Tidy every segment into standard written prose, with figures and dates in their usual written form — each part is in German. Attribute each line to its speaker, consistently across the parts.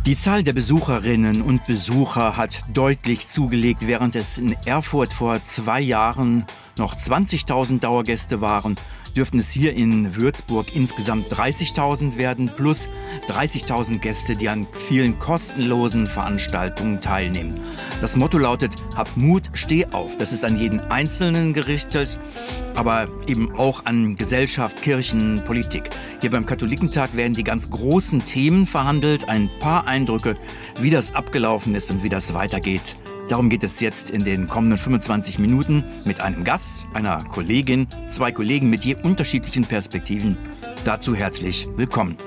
Speaker 1: Die Zahl der Besucherinnen und Besucher hat deutlich zugelegt, während es in Erfurt vor 2 Jahren noch 20.000 Dauergäste waren, dürften es hier in Würzburg insgesamt 30.000 werden, plus 30.000 Gäste, die an vielen kostenlosen Veranstaltungen teilnehmen. Das Motto lautet: Hab Mut, steh auf. Das ist an jeden Einzelnen gerichtet, aber eben auch an Gesellschaft, Kirchen, Politik. Hier beim Katholikentag werden die ganz großen Themen verhandelt. Ein paar Eindrücke, wie das abgelaufen ist und wie das weitergeht. Darum geht es jetzt in den kommenden 25 Minuten mit einem Gast, einer Kollegin, 2 Kollegen mit je unterschiedlichen Perspektiven. Dazu herzlich willkommen.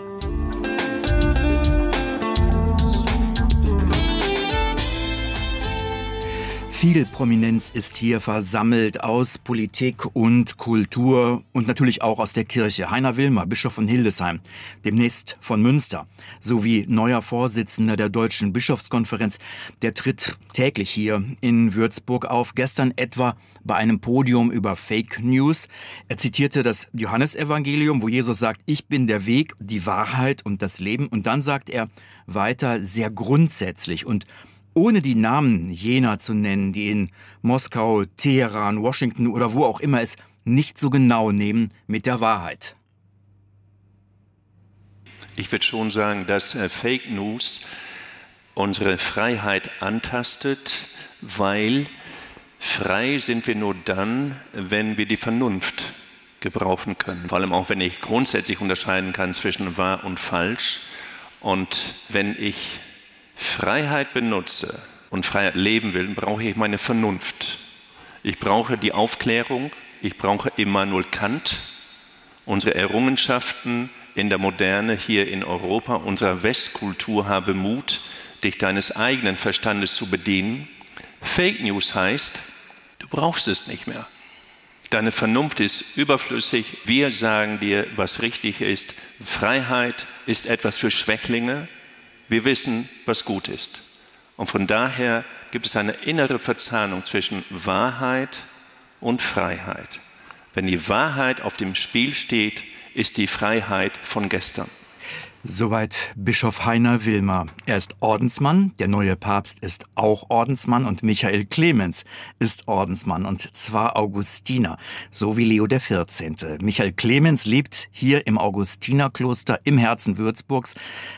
Speaker 1: Viel Prominenz ist hier versammelt aus Politik und Kultur und natürlich auch aus der Kirche. Heiner Wilmer, Bischof von Hildesheim, demnächst von Münster, sowie neuer Vorsitzender der Deutschen Bischofskonferenz, der tritt täglich hier in Würzburg auf. Gestern etwa bei einem Podium über Fake News. Er zitierte das Johannesevangelium, wo Jesus sagt: Ich bin der Weg, die Wahrheit und das Leben. Und dann sagt er weiter sehr grundsätzlich und ohne die Namen jener zu nennen, die in Moskau, Teheran, Washington oder wo auch immer es nicht so genau nehmen mit der Wahrheit.
Speaker 2: Ich würde schon sagen, dass Fake News unsere Freiheit antastet, weil frei sind wir nur dann, wenn wir die Vernunft gebrauchen können. Vor allem auch, wenn ich grundsätzlich unterscheiden kann zwischen wahr und falsch. Und wenn ich Freiheit benutze und Freiheit leben will, brauche ich meine Vernunft. Ich brauche die Aufklärung, ich brauche Immanuel Kant, unsere Errungenschaften in der Moderne hier in Europa, unserer Westkultur. Habe Mut, dich deines eigenen Verstandes zu bedienen. Fake News heißt, du brauchst es nicht mehr. Deine Vernunft ist überflüssig. Wir sagen dir, was richtig ist. Freiheit ist etwas für Schwächlinge. Wir wissen, was gut ist. Und von daher gibt es eine innere Verzahnung zwischen Wahrheit und Freiheit. Wenn die Wahrheit auf dem Spiel steht, ist die Freiheit von gestern.
Speaker 1: Soweit Bischof Heiner Wilmer. Er ist Ordensmann, der neue Papst ist auch Ordensmann und Michael Clemens ist Ordensmann, und zwar Augustiner, so wie Leo XIV. Michael Clemens lebt hier im Augustinerkloster im Herzen Würzburgs.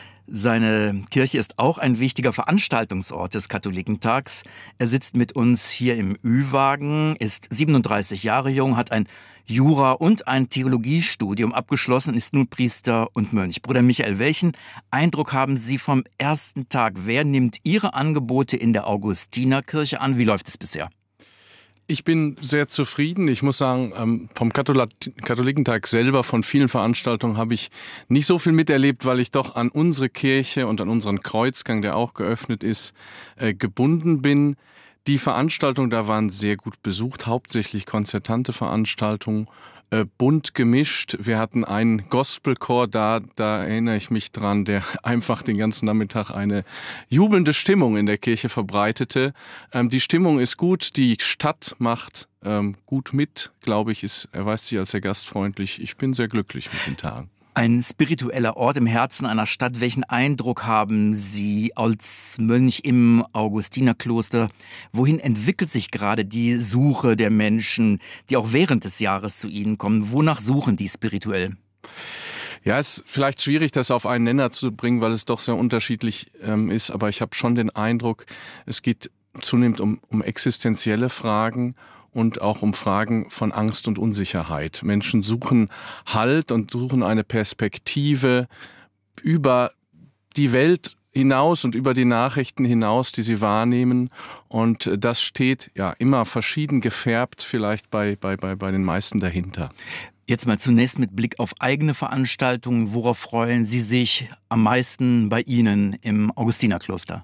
Speaker 1: Seine Kirche ist auch ein wichtiger Veranstaltungsort des Katholikentags. Er sitzt mit uns hier im Ü-Wagen, ist 37 Jahre jung, hat ein Jura- und ein Theologiestudium abgeschlossen, ist nun Priester und Mönch. Bruder Michael, welchen Eindruck haben Sie vom ersten Tag? Wer nimmt Ihre Angebote in der Augustinerkirche an? Wie läuft es bisher?
Speaker 3: Ich bin sehr zufrieden. Ich muss sagen, vom Katholikentag selber, von vielen Veranstaltungen habe ich nicht so viel miterlebt, weil ich doch an unsere Kirche und an unseren Kreuzgang, der auch geöffnet ist, gebunden bin. Die Veranstaltungen da waren sehr gut besucht, hauptsächlich konzertante Veranstaltungen, bunt gemischt. Wir hatten einen Gospelchor da erinnere ich mich dran, der einfach den ganzen Nachmittag eine jubelnde Stimmung in der Kirche verbreitete. Die Stimmung ist gut, die Stadt macht gut mit, glaube ich, erweist sich als sehr gastfreundlich. Ich bin sehr glücklich mit den Tagen.
Speaker 1: Ein spiritueller Ort im Herzen einer Stadt. Welchen Eindruck haben Sie als Mönch im Augustinerkloster? Wohin entwickelt sich gerade die Suche der Menschen, die auch während des Jahres zu Ihnen kommen? Wonach suchen die spirituell?
Speaker 3: Ja, es ist vielleicht schwierig, das auf einen Nenner zu bringen, weil es doch sehr unterschiedlich ist. Aber ich habe schon den Eindruck, es geht zunehmend um existenzielle Fragen und auch um Fragen von Angst und Unsicherheit. Menschen suchen Halt und suchen eine Perspektive über die Welt hinaus und über die Nachrichten hinaus, die sie wahrnehmen. Und das steht ja immer verschieden gefärbt vielleicht bei den meisten dahinter.
Speaker 1: Jetzt mal zunächst mit Blick auf eigene Veranstaltungen. Worauf freuen Sie sich am meisten bei Ihnen im Augustinerkloster?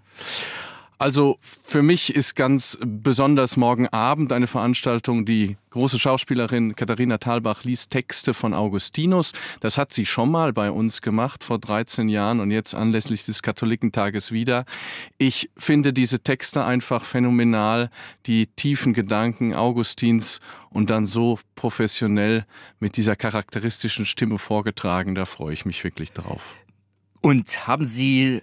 Speaker 3: Also für mich ist ganz besonders morgen Abend eine Veranstaltung, die große Schauspielerin Katharina Thalbach liest Texte von Augustinus. Das hat sie schon mal bei uns gemacht vor 13 Jahren und jetzt anlässlich des Katholikentages wieder. Ich finde diese Texte einfach phänomenal, die tiefen Gedanken Augustins und dann so professionell mit dieser charakteristischen Stimme vorgetragen. Da freue ich mich wirklich drauf.
Speaker 1: Und haben Sie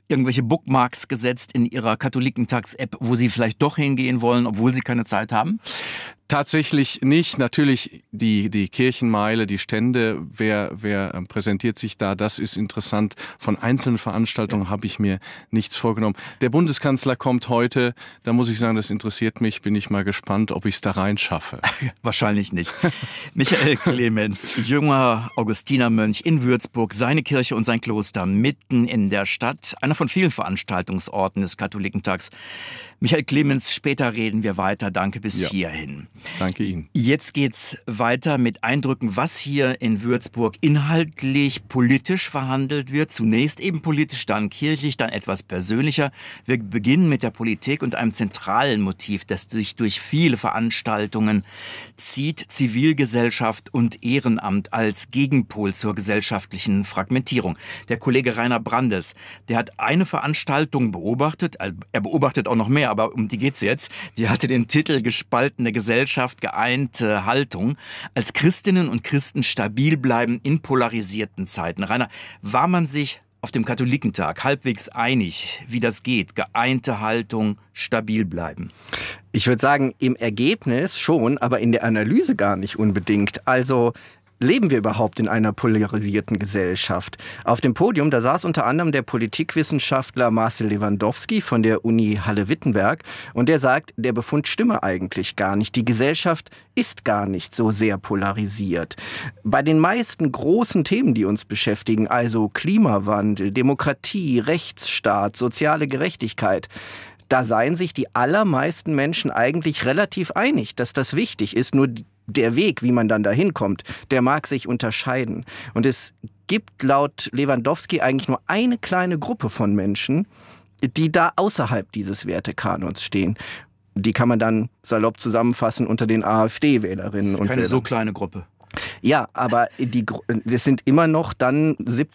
Speaker 1: irgendwelche Bookmarks gesetzt in Ihrer Katholikentags-App, wo Sie vielleicht doch hingehen wollen, obwohl Sie keine Zeit haben?
Speaker 3: Tatsächlich nicht. Natürlich die Kirchenmeile, die Stände, wer präsentiert sich da, das ist interessant. Von einzelnen Veranstaltungen habe ich mir nichts vorgenommen. Der Bundeskanzler kommt heute, da muss ich sagen, das interessiert mich, bin ich mal gespannt, ob ich es da rein schaffe.
Speaker 1: Wahrscheinlich nicht. Michael Clemens, junger Augustinermönch in Würzburg, seine Kirche und sein Kloster mitten in der Stadt, einer von vielen Veranstaltungsorten des Katholikentags. Michael Clemens, später reden wir weiter. Danke bis hierhin.
Speaker 3: Danke Ihnen.
Speaker 1: Jetzt geht's weiter mit Eindrücken, was hier in Würzburg inhaltlich politisch verhandelt wird. Zunächst eben politisch, dann kirchlich, dann etwas persönlicher. Wir beginnen mit der Politik und einem zentralen Motiv, das sich durch viele Veranstaltungen zieht: Zivilgesellschaft und Ehrenamt als Gegenpol zur gesellschaftlichen Fragmentierung. Der Kollege Rainer Brandes, der hat eine Veranstaltung beobachtet, er beobachtet auch noch mehr, aber um die geht's jetzt. Die hatte den Titel Gespaltene Gesellschaft, geeinte Haltung. Als Christinnen und Christen stabil bleiben in polarisierten Zeiten. Rainer, war man sich auf dem Katholikentag halbwegs einig, wie das geht? Geeinte Haltung, stabil bleiben.
Speaker 4: Ich würde sagen, im Ergebnis schon, aber in der Analyse gar nicht unbedingt. Also leben wir überhaupt in einer polarisierten Gesellschaft? Auf dem Podium, da saß unter anderem der Politikwissenschaftler Marcel Lewandowski von der Uni Halle-Wittenberg und der sagt, der Befund stimme eigentlich gar nicht. Die Gesellschaft ist gar nicht so sehr polarisiert. Bei den meisten großen Themen, die uns beschäftigen, also Klimawandel, Demokratie, Rechtsstaat, soziale Gerechtigkeit, da seien sich die allermeisten Menschen eigentlich relativ einig, dass das wichtig ist. Nur der Weg, wie man dann dahin kommt, der mag sich unterscheiden. Und es gibt laut Lewandowski eigentlich nur eine kleine Gruppe von Menschen, die da außerhalb dieses Wertekanons stehen. Die kann man dann salopp zusammenfassen unter den AfD-Wählerinnen und Wählern.
Speaker 1: Keine so kleine Gruppe.
Speaker 4: Ja, aber das sind immer noch dann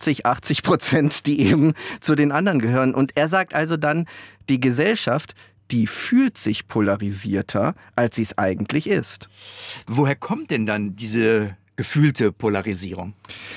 Speaker 4: 70-80%, die eben zu den anderen gehören. Und er sagt also dann, die Gesellschaft, die fühlt sich polarisierter, als sie es eigentlich ist.
Speaker 1: Woher kommt denn dann diese gefühlte Polarisierung?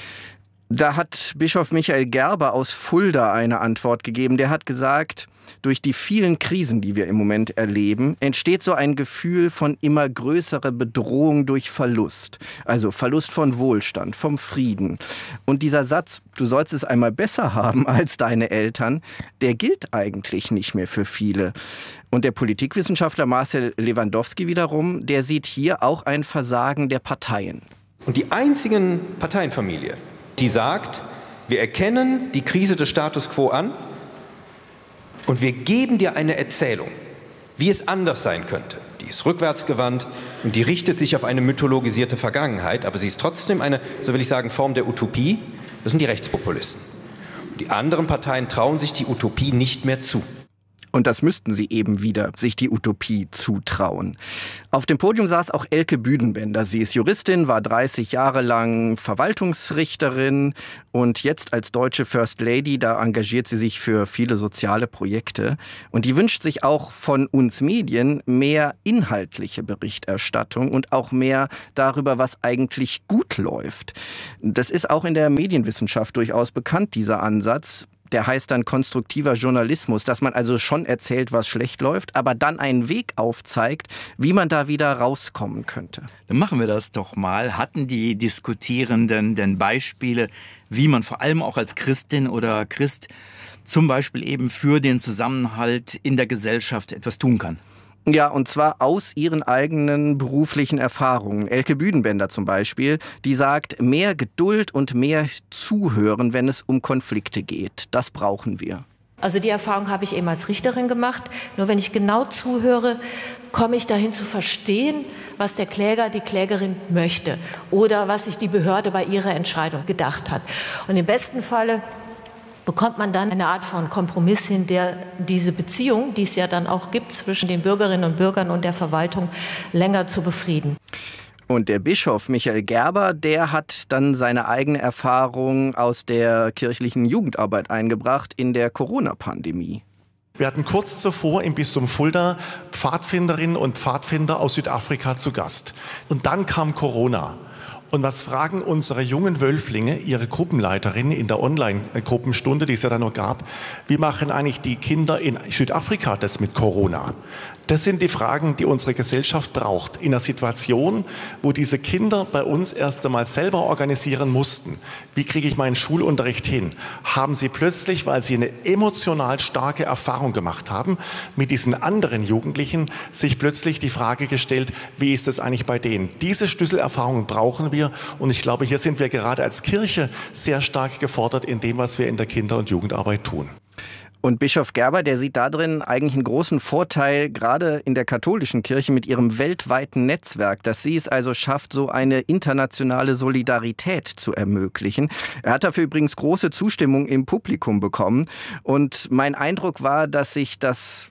Speaker 4: Da hat Bischof Michael Gerber aus Fulda eine Antwort gegeben. Der hat gesagt, durch die vielen Krisen, die wir im Moment erleben, entsteht so ein Gefühl von immer größerer Bedrohung durch Verlust. Also Verlust von Wohlstand, vom Frieden. Und dieser Satz, du sollst es einmal besser haben als deine Eltern, der gilt eigentlich nicht mehr für viele. Und der Politikwissenschaftler Marcel Lewandowski wiederum, der sieht hier auch ein Versagen der Parteien.
Speaker 5: Und die einzigen Parteienfamilie, die sagt, wir erkennen die Krise des Status quo an und wir geben dir eine Erzählung, wie es anders sein könnte. Die ist rückwärtsgewandt und die richtet sich auf eine mythologisierte Vergangenheit, aber sie ist trotzdem eine, so will ich sagen, Form der Utopie. Das sind die Rechtspopulisten. Und die anderen Parteien trauen sich die Utopie nicht mehr zu.
Speaker 4: Und das müssten sie eben wieder sich die Utopie zutrauen. Auf dem Podium saß auch Elke Büdenbender. Sie ist Juristin, war 30 Jahre lang Verwaltungsrichterin und jetzt als deutsche First Lady, da engagiert sie sich für viele soziale Projekte. Und die wünscht sich auch von uns Medien mehr inhaltliche Berichterstattung und auch mehr darüber, was eigentlich gut läuft. Das ist auch in der Medienwissenschaft durchaus bekannt, dieser Ansatz. Der heißt dann konstruktiver Journalismus, dass man also schon erzählt, was schlecht läuft, aber dann einen Weg aufzeigt, wie man da wieder rauskommen könnte.
Speaker 1: Dann machen wir das doch mal. Hatten die Diskutierenden denn Beispiele, wie man vor allem auch als Christin oder Christ zum Beispiel eben für den Zusammenhalt in der Gesellschaft etwas tun kann?
Speaker 4: Ja, und zwar aus ihren eigenen beruflichen Erfahrungen. Elke Büdenbender zum Beispiel, die sagt, mehr Geduld und mehr Zuhören, wenn es um Konflikte geht. Das brauchen wir.
Speaker 6: Also die Erfahrung habe ich eben als Richterin gemacht. Nur wenn ich genau zuhöre, komme ich dahin zu verstehen, was der Kläger, die Klägerin möchte oder was sich die Behörde bei ihrer Entscheidung gedacht hat. Und im besten Falle bekommt man dann eine Art von Kompromiss hin, der diese Beziehung, die es ja dann auch gibt zwischen den Bürgerinnen und Bürgern und der Verwaltung, länger zu befrieden.
Speaker 4: Und der Bischof Michael Gerber, der hat dann seine eigene Erfahrung aus der kirchlichen Jugendarbeit eingebracht in der Corona-Pandemie.
Speaker 7: Wir hatten kurz zuvor im Bistum Fulda Pfadfinderinnen und Pfadfinder aus Südafrika zu Gast. Und dann kam Corona. Und was fragen unsere jungen Wölflinge, ihre Gruppenleiterin in der Online-Gruppenstunde, die es ja dann noch gab, wie machen eigentlich die Kinder in Südafrika das mit Corona? Das sind die Fragen, die unsere Gesellschaft braucht. In einer Situation, wo diese Kinder bei uns erst einmal selber organisieren mussten, wie kriege ich meinen Schulunterricht hin, haben sie plötzlich, weil sie eine emotional starke Erfahrung gemacht haben, mit diesen anderen Jugendlichen sich plötzlich die Frage gestellt, wie ist es eigentlich bei denen? Diese Schlüsselerfahrungen brauchen wir und ich glaube, hier sind wir gerade als Kirche sehr stark gefordert in dem, was wir in der Kinder- und Jugendarbeit tun.
Speaker 4: Und Bischof Gerber, der sieht darin eigentlich einen großen Vorteil, gerade in der katholischen Kirche mit ihrem weltweiten Netzwerk, dass sie es also schafft, so eine internationale Solidarität zu ermöglichen. Er hat dafür übrigens große Zustimmung im Publikum bekommen. Und mein Eindruck war, dass sich das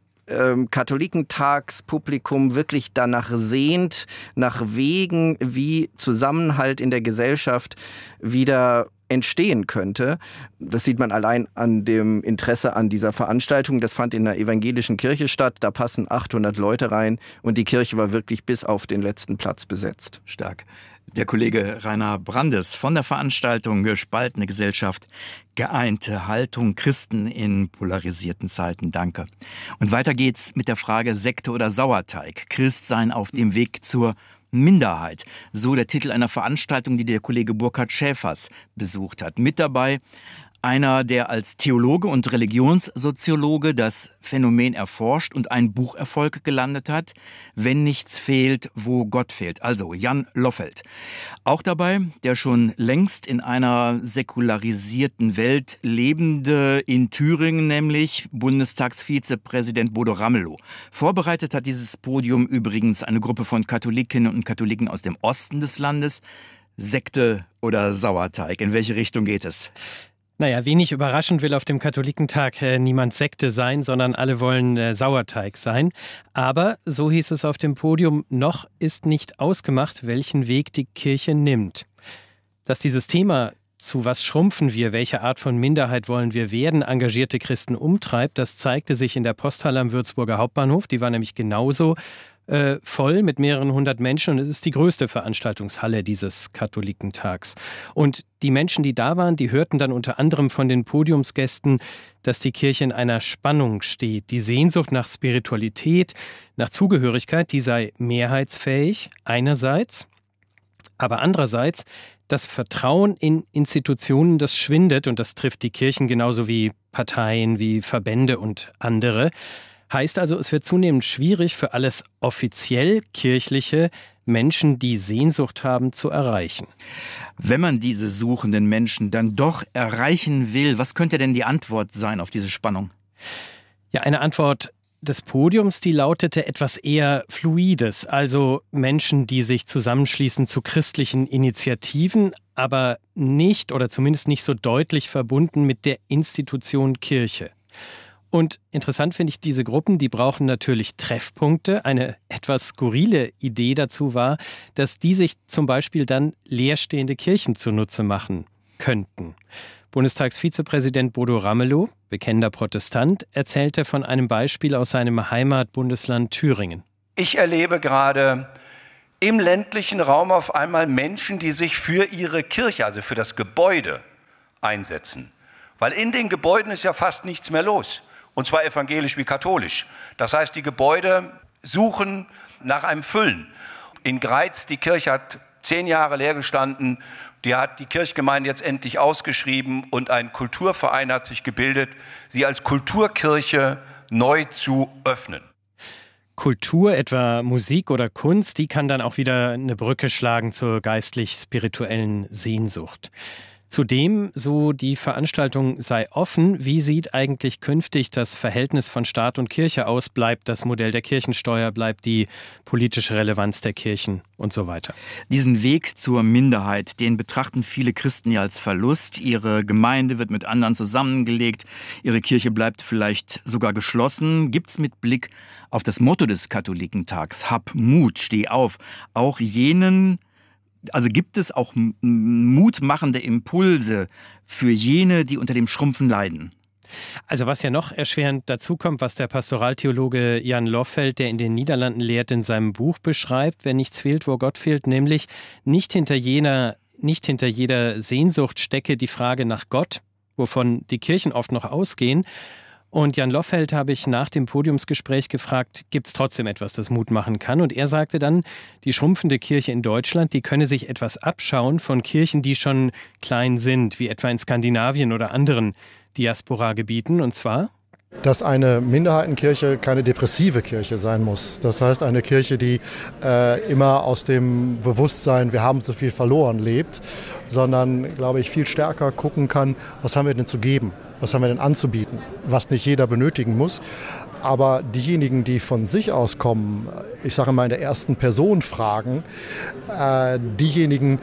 Speaker 4: Katholikentagspublikum wirklich danach sehnt, nach Wegen, wie Zusammenhalt in der Gesellschaft wieder entstehen könnte. Das sieht man allein an dem Interesse an dieser Veranstaltung. Das fand in der evangelischen Kirche statt. Da passen 800 Leute rein und die Kirche war wirklich bis auf den letzten Platz besetzt.
Speaker 1: Stark. Der Kollege Rainer Brandes von der Veranstaltung Gespaltene Gesellschaft, geeinte Haltung Christen in polarisierten Zeiten. Danke. Und weiter geht's mit der Frage Sekte oder Sauerteig. Christsein auf dem Weg zur Minderheit. So der Titel einer Veranstaltung, die der Kollege Burkhard Schäfers besucht hat. Mit dabei einer, der als Theologe und Religionssoziologe das Phänomen erforscht und einen Bucherfolg gelandet hat, Wenn nichts fehlt, wo Gott fehlt. Also Jan Loffelt. Auch dabei der schon längst in einer säkularisierten Welt lebende, in Thüringen nämlich, Bundestagsvizepräsident Bodo Ramelow. Vorbereitet hat dieses Podium übrigens eine Gruppe von Katholikinnen und Katholiken aus dem Osten des Landes. Sekte oder Sauerteig, in welche Richtung geht es?
Speaker 8: Naja, wenig überraschend will auf dem Katholikentag niemand Sekte sein, sondern alle wollen Sauerteig sein. Aber, so hieß es auf dem Podium, noch ist nicht ausgemacht, welchen Weg die Kirche nimmt. Dass dieses Thema, zu was schrumpfen wir, welche Art von Minderheit wollen wir werden, engagierte Christen umtreibt, das zeigte sich in der Posthalle am Würzburger Hauptbahnhof. Die war nämlich genauso voll mit mehreren hundert Menschen und es ist die größte Veranstaltungshalle dieses Katholikentags. Und die Menschen, die da waren, die hörten dann unter anderem von den Podiumsgästen, dass die Kirche in einer Spannung steht. Die Sehnsucht nach Spiritualität, nach Zugehörigkeit, die sei mehrheitsfähig einerseits, aber andererseits das Vertrauen in Institutionen, das schwindet und das trifft die Kirchen genauso wie Parteien, wie Verbände und andere. Heißt also, es wird zunehmend schwierig für alles offiziell kirchliche Menschen, die Sehnsucht haben, zu erreichen.
Speaker 1: Wenn man diese suchenden Menschen dann doch erreichen will, was könnte denn die Antwort sein auf diese Spannung?
Speaker 8: Ja, eine Antwort des Podiums, die lautete etwas eher Fluides, also Menschen, die sich zusammenschließen zu christlichen Initiativen, aber nicht oder zumindest nicht so deutlich verbunden mit der Institution Kirche. Und interessant finde ich diese Gruppen, die brauchen natürlich Treffpunkte. Eine etwas skurrile Idee dazu war, dass die sich zum Beispiel dann leerstehende Kirchen zunutze machen könnten. Bundestagsvizepräsident Bodo Ramelow, bekennender Protestant, erzählte von einem Beispiel aus seinem Heimatbundesland Thüringen.
Speaker 9: Ich erlebe gerade im ländlichen Raum auf einmal Menschen, die sich für ihre Kirche, also für das Gebäude, einsetzen. Weil in den Gebäuden ist ja fast nichts mehr los. Und zwar evangelisch wie katholisch. Das heißt, die Gebäude suchen nach einem Füllen. In Greiz, die Kirche hat 10 Jahre leer gestanden. Die hat die Kirchgemeinde jetzt endlich ausgeschrieben und ein Kulturverein hat sich gebildet, sie als Kulturkirche neu zu öffnen.
Speaker 8: Kultur, etwa Musik oder Kunst, die kann dann auch wieder eine Brücke schlagen zur geistlich-spirituellen Sehnsucht. Zudem, so die Veranstaltung sei offen, wie sieht eigentlich künftig das Verhältnis von Staat und Kirche aus? Bleibt das Modell der Kirchensteuer, bleibt die politische Relevanz der Kirchen und so weiter?
Speaker 1: Diesen Weg zur Minderheit, den betrachten viele Christen ja als Verlust. Ihre Gemeinde wird mit anderen zusammengelegt, ihre Kirche bleibt vielleicht sogar geschlossen. Gibt's mit Blick auf das Motto des Katholikentags, Hab Mut, steh auf, auch jenen, also gibt es auch mutmachende Impulse für jene, die unter dem Schrumpfen leiden?
Speaker 8: Also was ja noch erschwerend dazu kommt, was der Pastoraltheologe Jan Loffeld, der in den Niederlanden lehrt, in seinem Buch beschreibt, wenn nichts fehlt, wo Gott fehlt, nämlich nicht hinter jeder Sehnsucht stecke die Frage nach Gott, wovon die Kirchen oft noch ausgehen. Und Jan Loffeld habe ich nach dem Podiumsgespräch gefragt, gibt es trotzdem etwas, das Mut machen kann? Und er sagte dann, die schrumpfende Kirche in Deutschland, die könne sich etwas abschauen von Kirchen, die schon klein sind, wie etwa in Skandinavien oder anderen Diaspora-Gebieten. Und zwar,
Speaker 10: dass eine Minderheitenkirche keine depressive Kirche sein muss. Das heißt, eine Kirche, die immer aus dem Bewusstsein, wir haben so viel verloren, lebt, sondern, glaube ich, viel stärker gucken kann, was haben wir denn zu geben? Was haben wir denn anzubieten? Was nicht jeder benötigen muss. Aber diejenigen, die von sich aus kommen, ich sage mal in der ersten Person fragen, diejenigen,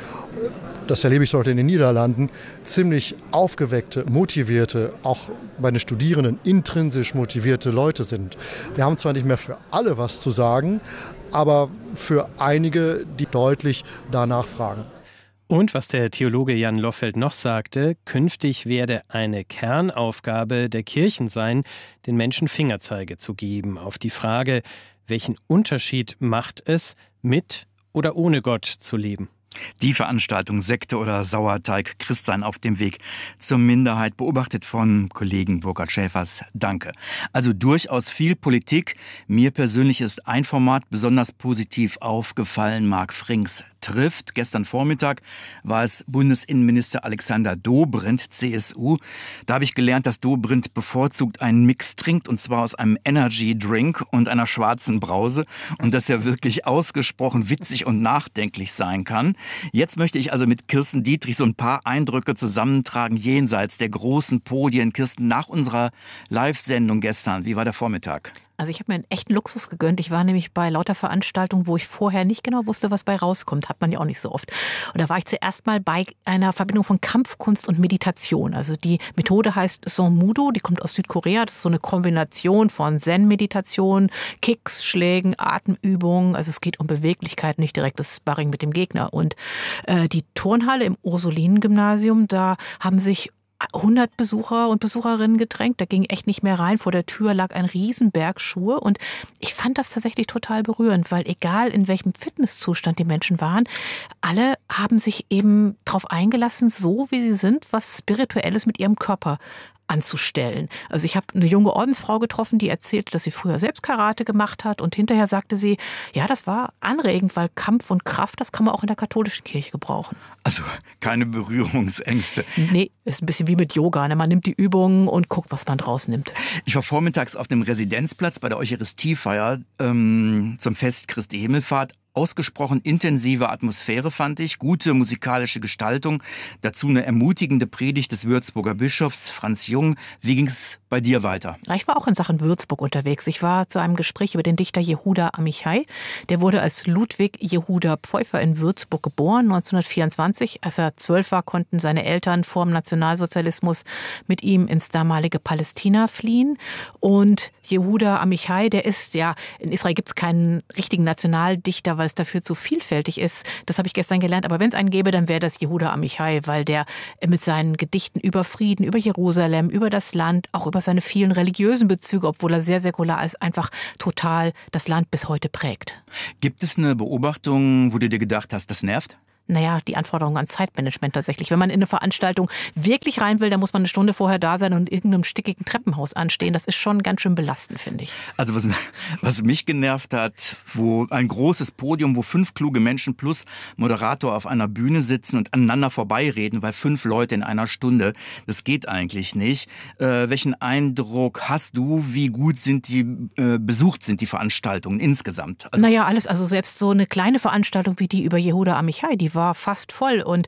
Speaker 10: das erlebe ich heute in den Niederlanden, ziemlich aufgeweckte, motivierte, auch bei den Studierenden intrinsisch motivierte Leute sind. Wir haben zwar nicht mehr für alle was zu sagen, aber für einige, die deutlich danach fragen.
Speaker 8: Und was der Theologe Jan Loffeld noch sagte, künftig werde eine Kernaufgabe der Kirchen sein, den Menschen Fingerzeige zu geben auf die Frage, welchen Unterschied macht es, mit oder ohne Gott zu leben.
Speaker 1: Die Veranstaltung Sekte oder Sauerteig, Christsein auf dem Weg zur Minderheit, beobachtet von Kollegen Burkhard Schäfers. Danke. Also durchaus viel Politik. Mir persönlich ist ein Format besonders positiv aufgefallen. Marc Frings trifft. Gestern Vormittag war es Bundesinnenminister Alexander Dobrindt, CSU. Da habe ich gelernt, dass Dobrindt bevorzugt einen Mix trinkt, und zwar aus einem Energy Drink und einer schwarzen Brause. Und das ja wirklich ausgesprochen witzig und nachdenklich sein kann. Jetzt möchte ich also mit Kirsten Dietrich so ein paar Eindrücke zusammentragen, jenseits der großen Podien. Kirsten, nach unserer Live-Sendung gestern, wie war der Vormittag?
Speaker 11: Also ich habe mir einen echten Luxus gegönnt. Ich war nämlich bei lauter Veranstaltungen, wo ich vorher nicht genau wusste, was bei rauskommt. Hat man ja auch nicht so oft. Und da war ich zuerst mal bei einer Verbindung von Kampfkunst und Meditation. Also die Methode heißt Zen Mudo, die kommt aus Südkorea. Das ist so eine Kombination von Zen-Meditation, Kicks, Schlägen, Atemübungen. Also es geht um Beweglichkeit, nicht direktes Sparring mit dem Gegner. Und die Turnhalle im Ursulinen-Gymnasium, da haben sich 100 Besucher und Besucherinnen gedrängt. Da ging echt nicht mehr rein. Vor der Tür lag ein Riesenberg Schuhe. Und ich fand das tatsächlich total berührend, weil egal in welchem Fitnesszustand die Menschen waren, alle haben sich eben darauf eingelassen, so wie sie sind, was Spirituelles mit ihrem Körper anzustellen. Also ich habe eine junge Ordensfrau getroffen, die erzählte, dass sie früher selbst Karate gemacht hat, und hinterher sagte sie, ja, das war anregend, weil Kampf und Kraft, das kann man auch in der katholischen Kirche gebrauchen.
Speaker 1: Also keine Berührungsängste.
Speaker 11: Nee, ist ein bisschen wie mit Yoga. Ne? Man nimmt die Übungen und guckt, was man draus nimmt.
Speaker 1: Ich war vormittags auf dem Residenzplatz bei der Eucharistiefeier zum Fest Christi Himmelfahrt. Ausgesprochen intensive Atmosphäre fand ich, gute musikalische Gestaltung, dazu eine ermutigende Predigt des Würzburger Bischofs Franz Jung. Wie ging es bei dir weiter?
Speaker 11: Ich war auch in Sachen Würzburg unterwegs. Ich war zu einem Gespräch über den Dichter Jehuda Amichai. Der wurde als Ludwig Jehuda Pfeuffer in Würzburg geboren, 1924. Als er 12 war, konnten seine Eltern vor dem Nationalsozialismus mit ihm ins damalige Palästina fliehen. Und Jehuda Amichai, der ist, ja, in Israel gibt es keinen richtigen Nationaldichter, weil es dafür zu vielfältig ist. Das habe ich gestern gelernt. Aber wenn es einen gäbe, dann wäre das Jehuda Amichai, weil der mit seinen Gedichten über Frieden, über Jerusalem, über das Land, auch über seine vielen religiösen Bezüge, obwohl er sehr säkular ist, einfach total das Land bis heute prägt.
Speaker 1: Gibt es eine Beobachtung, wo du dir gedacht hast, das nervt?
Speaker 11: Naja, die Anforderungen an Zeitmanagement tatsächlich. Wenn man in eine Veranstaltung wirklich rein will, dann muss man eine Stunde vorher da sein und in irgendeinem stickigen Treppenhaus anstehen. Das ist schon ganz schön belastend, finde ich.
Speaker 1: Also was mich genervt hat, wo ein großes Podium, wo 5 kluge Menschen plus Moderator auf einer Bühne sitzen und aneinander vorbeireden, weil 5 Leute in einer Stunde, das geht eigentlich nicht. Welchen Eindruck hast du, wie gut sind besucht sind die Veranstaltungen insgesamt? Also
Speaker 11: naja, alles, also selbst so eine kleine Veranstaltung wie die über Jehuda Amichai, die war fast voll, und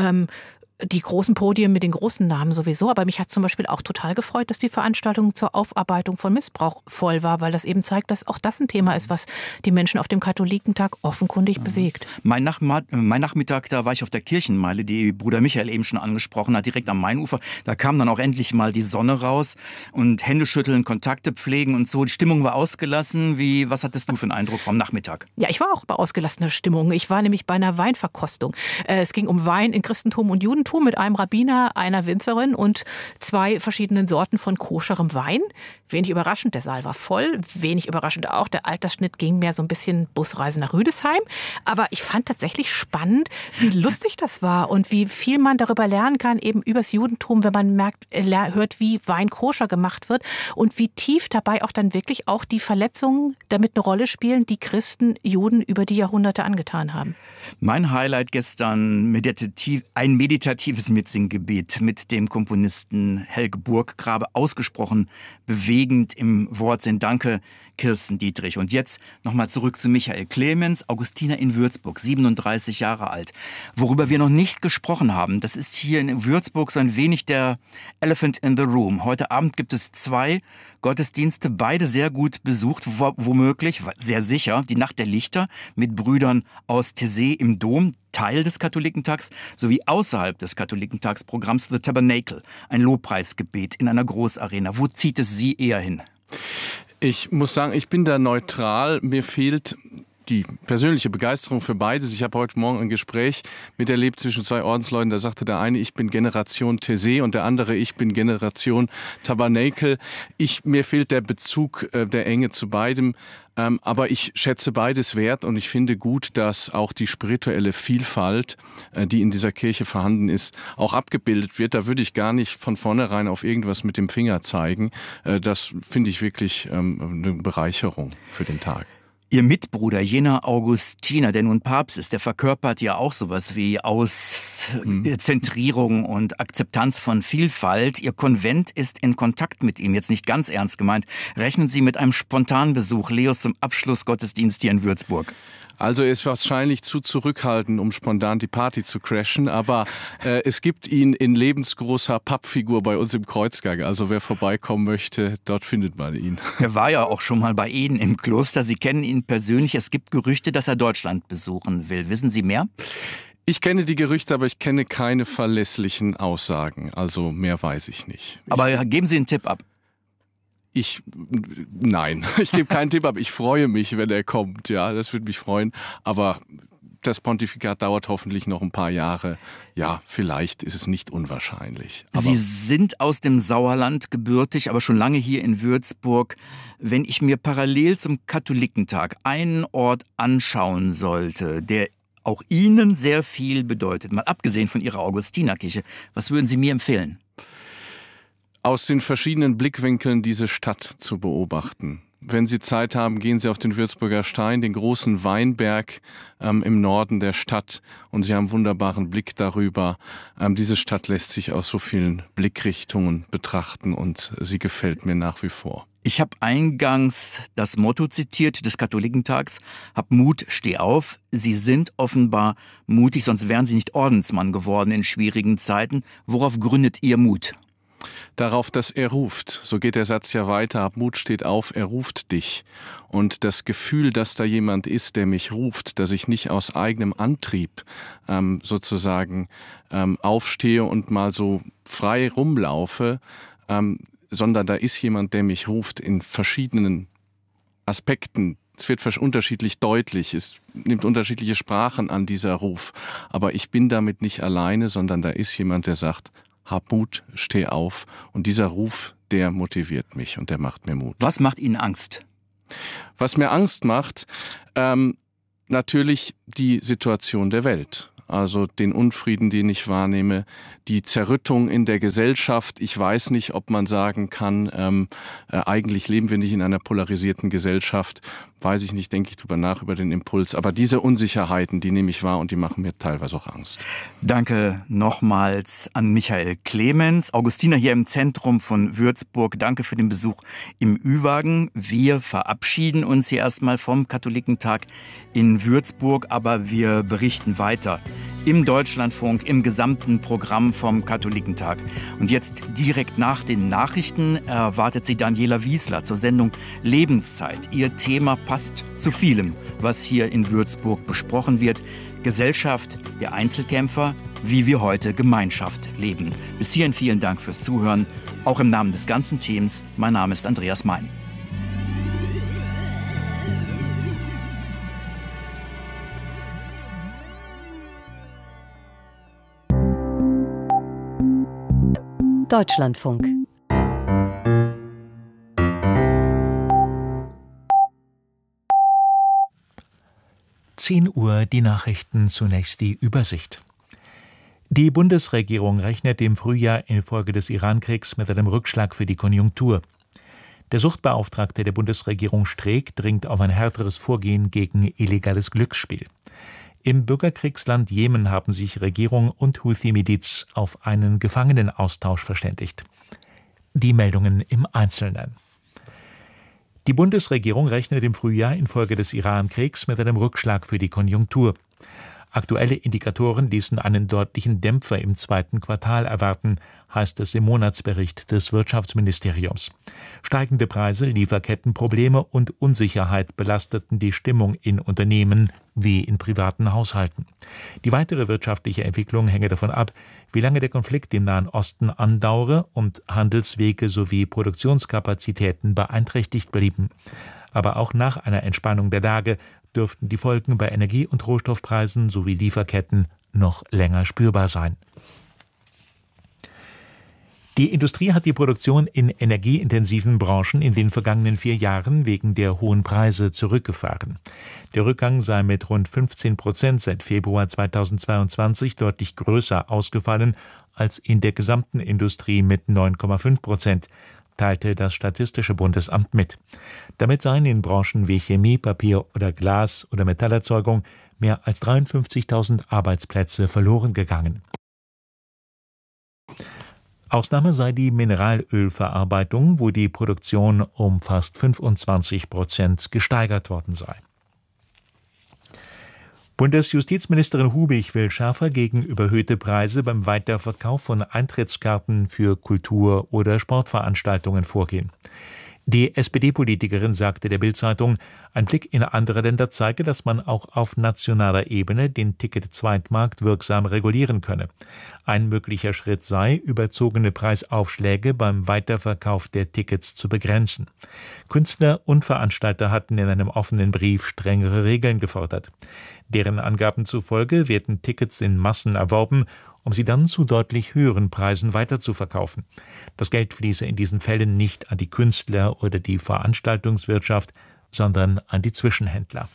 Speaker 11: die großen Podien mit den großen Namen sowieso. Aber mich hat zum Beispiel auch total gefreut, dass die Veranstaltung zur Aufarbeitung von Missbrauch voll war, weil das eben zeigt, dass auch das ein Thema ist, was die Menschen auf dem Katholikentag offenkundig bewegt.
Speaker 1: Mein Nachmittag, da war ich auf der Kirchenmeile, die Bruder Michael eben schon angesprochen hat, direkt am Mainufer. Da kam dann auch endlich mal die Sonne raus und Hände schütteln, Kontakte pflegen und so. Die Stimmung war ausgelassen. Was hattest du für einen Eindruck vom Nachmittag?
Speaker 11: Ja, ich war auch bei ausgelassener Stimmung. Ich war nämlich bei einer Weinverkostung. Es ging um Wein in Christentum und Judentum. Judentum mit einem Rabbiner, einer Winzerin und 2 verschiedenen Sorten von koscherem Wein. Wenig überraschend, der Saal war voll. Wenig überraschend auch, der Altersschnitt ging mehr so ein bisschen Busreise nach Rüdesheim. Aber ich fand tatsächlich spannend, wie lustig das war und wie viel man darüber lernen kann, eben übers Judentum, wenn man hört, wie Wein koscher gemacht wird und wie tief dabei auch dann wirklich auch die Verletzungen damit eine Rolle spielen, die Christen Juden über die Jahrhunderte angetan haben.
Speaker 1: Mein Highlight gestern, ein meditatives Mitsinggebet mit dem Komponisten Helge Burggrabe, ausgesprochen bewegend im Wortsinn. Danke, Kirsten Dietrich. Und jetzt nochmal zurück zu Michael Clemens, Augustiner in Würzburg, 37 Jahre alt. Worüber wir noch nicht gesprochen haben, das ist hier in Würzburg so ein wenig der Elephant in the Room. Heute Abend gibt es 2 Gottesdienste, beide sehr gut besucht, womöglich, sehr sicher, die Nacht der Lichter mit Brüdern aus Taizé im Dom, Teil des Katholikentags, sowie außerhalb des Katholikentagsprogramms The Tabernacle, ein Lobpreisgebet in einer Großarena. Wo zieht es Sie eher hin?
Speaker 3: Ich muss sagen, ich bin da neutral. Mir fehlt die persönliche Begeisterung für beides. Ich habe heute Morgen ein Gespräch miterlebt zwischen 2 Ordensleuten. Da sagte der eine, ich bin Generation Taizé und der andere, ich bin Generation Tabernacle. Mir fehlt der Bezug der Enge zu beidem. Aber ich schätze beides wert und ich finde gut, dass auch die spirituelle Vielfalt, die in dieser Kirche vorhanden ist, auch abgebildet wird. Da würde ich gar nicht von vornherein auf irgendwas mit dem Finger zeigen. Das finde ich wirklich eine Bereicherung für den Tag.
Speaker 1: Ihr Mitbruder, jener Augustiner, der nun Papst ist, der verkörpert ja auch sowas wie Auszentrierung und Akzeptanz von Vielfalt. Ihr Konvent ist in Kontakt mit ihm, jetzt nicht ganz ernst gemeint. Rechnen Sie mit einem spontanen Besuch Leos zum Abschlussgottesdienst hier in Würzburg?
Speaker 3: Also er ist wahrscheinlich zu zurückhaltend, um spontan die Party zu crashen, aber es gibt ihn in lebensgroßer Pappfigur bei uns im Kreuzgang. Also wer vorbeikommen möchte, dort findet man ihn.
Speaker 1: Er war ja auch schon mal bei Ihnen im Kloster. Sie kennen ihn persönlich. Es gibt Gerüchte, dass er Deutschland besuchen will. Wissen Sie mehr?
Speaker 3: Ich kenne die Gerüchte, aber ich kenne keine verlässlichen Aussagen. Also mehr weiß ich nicht.
Speaker 1: Aber geben Sie einen Tipp ab.
Speaker 3: Nein, ich gebe keinen Tipp ab. Ich freue mich, wenn er kommt. Ja, das würde mich freuen. Aber das Pontifikat dauert hoffentlich noch ein paar Jahre. Ja, vielleicht ist es nicht unwahrscheinlich. Aber
Speaker 1: Sie sind aus dem Sauerland gebürtig, aber schon lange hier in Würzburg. Wenn ich mir parallel zum Katholikentag einen Ort anschauen sollte, der auch Ihnen sehr viel bedeutet, mal abgesehen von Ihrer Augustinerkirche, was würden Sie mir empfehlen?
Speaker 3: Aus den verschiedenen Blickwinkeln diese Stadt zu beobachten. Wenn Sie Zeit haben, gehen Sie auf den Würzburger Stein, den großen Weinberg im Norden der Stadt und Sie haben einen wunderbaren Blick darüber. Diese Stadt lässt sich aus so vielen Blickrichtungen betrachten und sie gefällt mir nach wie vor.
Speaker 1: Ich habe eingangs das Motto zitiert des Katholikentags, hab Mut, steh auf. Sie sind offenbar mutig, sonst wären Sie nicht Ordensmann geworden in schwierigen Zeiten. Worauf gründet Ihr Mut?
Speaker 3: Darauf, dass er ruft. So geht der Satz ja weiter. Hab Mut, steht auf, er ruft dich. Und das Gefühl, dass da jemand ist, der mich ruft, dass ich nicht aus eigenem Antrieb sozusagen aufstehe und mal so frei rumlaufe, sondern da ist jemand, der mich ruft in verschiedenen Aspekten. Es wird unterschiedlich deutlich, es nimmt unterschiedliche Sprachen an, dieser Ruf. Aber ich bin damit nicht alleine, sondern da ist jemand, der sagt, hab Mut, steh auf. Und dieser Ruf, der motiviert mich und der macht mir Mut.
Speaker 1: Was macht Ihnen Angst?
Speaker 3: Was mir Angst macht, natürlich die Situation der Welt. Also den Unfrieden, den ich wahrnehme, die Zerrüttung in der Gesellschaft. Ich weiß nicht, ob man sagen kann, eigentlich leben wir nicht in einer polarisierten Gesellschaft. Weiß ich nicht, denke ich drüber nach, über den Impuls. Aber diese Unsicherheiten, die nehme ich wahr und die machen mir teilweise auch Angst.
Speaker 1: Danke nochmals an Michael Clemens, Augustiner hier im Zentrum von Würzburg. Danke für den Besuch im Ü-Wagen. Wir verabschieden uns hier erstmal vom Katholikentag in Würzburg, aber wir berichten weiter im Deutschlandfunk, im gesamten Programm vom Katholikentag. Und jetzt direkt nach den Nachrichten erwartet Sie Daniela Wiesler zur Sendung Lebenszeit. Ihr Thema passt zu vielem, was hier in Würzburg besprochen wird. Gesellschaft der Einzelkämpfer, wie wir heute Gemeinschaft leben. Bis hierhin vielen Dank fürs Zuhören, auch im Namen des ganzen Teams. Mein Name ist Andreas Mein.
Speaker 12: Deutschlandfunk.
Speaker 13: Uhr die Nachrichten, zunächst die Übersicht. Die Bundesregierung rechnet im Frühjahr infolge des Iran-Kriegs mit einem Rückschlag für die Konjunktur. Der Suchtbeauftragte der Bundesregierung Streeck dringt auf ein härteres Vorgehen gegen illegales Glücksspiel. Im Bürgerkriegsland Jemen haben sich Regierung und Houthi-Miliz auf einen Gefangenenaustausch verständigt. Die Meldungen im Einzelnen. Die Bundesregierung rechnet im Frühjahr infolge des Iran-Kriegs mit einem Rückschlag für die Konjunktur. Aktuelle Indikatoren ließen einen deutlichen Dämpfer im zweiten Quartal erwarten, heißt es im Monatsbericht des Wirtschaftsministeriums. Steigende Preise, Lieferkettenprobleme und Unsicherheit belasteten die Stimmung in Unternehmen wie in privaten Haushalten. Die weitere wirtschaftliche Entwicklung hänge davon ab, wie lange der Konflikt im Nahen Osten andauere und Handelswege sowie Produktionskapazitäten beeinträchtigt blieben. Aber auch nach einer Entspannung der Lage dürften die Folgen bei Energie- und Rohstoffpreisen sowie Lieferketten noch länger spürbar sein. Die Industrie hat die Produktion in energieintensiven Branchen in den vergangenen 4 Jahren wegen der hohen Preise zurückgefahren. Der Rückgang sei mit rund 15% seit Februar 2022 deutlich größer ausgefallen als in der gesamten Industrie mit 9,5%. Teilte das Statistische Bundesamt mit. Damit seien in Branchen wie Chemie, Papier oder Glas- oder Metallerzeugung mehr als 53.000 Arbeitsplätze verloren gegangen. Ausnahme sei die Mineralölverarbeitung, wo die Produktion um fast 25% gesteigert worden sei. Bundesjustizministerin Hubig will schärfer gegen überhöhte Preise beim Weiterverkauf von Eintrittskarten für Kultur- oder Sportveranstaltungen vorgehen. Die SPD-Politikerin sagte der Bild-Zeitung, ein Blick in andere Länder zeige, dass man auch auf nationaler Ebene den Ticket-Zweitmarkt wirksam regulieren könne. Ein möglicher Schritt sei, überzogene Preisaufschläge beim Weiterverkauf der Tickets zu begrenzen. Künstler und Veranstalter hatten in einem offenen Brief strengere Regeln gefordert. Deren Angaben zufolge werden Tickets in Massen erworben, um sie dann zu deutlich höheren Preisen weiterzuverkaufen. Das Geld fließe in diesen Fällen nicht an die Künstler oder die Veranstaltungswirtschaft, sondern an die Zwischenhändler.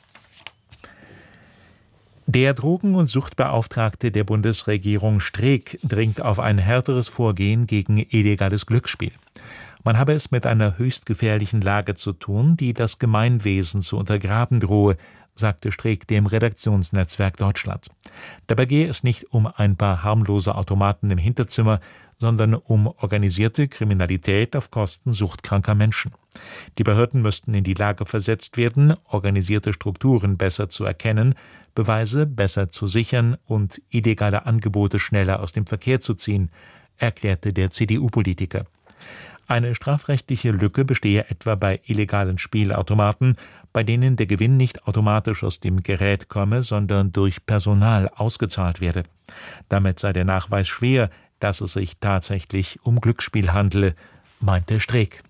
Speaker 13: Der Drogen- und Suchtbeauftragte der Bundesregierung Streeck dringt auf ein härteres Vorgehen gegen illegales Glücksspiel. Man habe es mit einer höchst gefährlichen Lage zu tun, die das Gemeinwesen zu untergraben drohe, sagte Streeck dem Redaktionsnetzwerk Deutschland. Dabei gehe es nicht um ein paar harmlose Automaten im Hinterzimmer, sondern um organisierte Kriminalität auf Kosten suchtkranker Menschen. Die Behörden müssten in die Lage versetzt werden, organisierte Strukturen besser zu erkennen, Beweise besser zu sichern und illegale Angebote schneller aus dem Verkehr zu ziehen, erklärte der CDU-Politiker. Eine strafrechtliche Lücke bestehe etwa bei illegalen Spielautomaten, bei denen der Gewinn nicht automatisch aus dem Gerät komme, sondern durch Personal ausgezahlt werde. Damit sei der Nachweis schwer, dass es sich tatsächlich um Glücksspiel handele, meinte Streeck.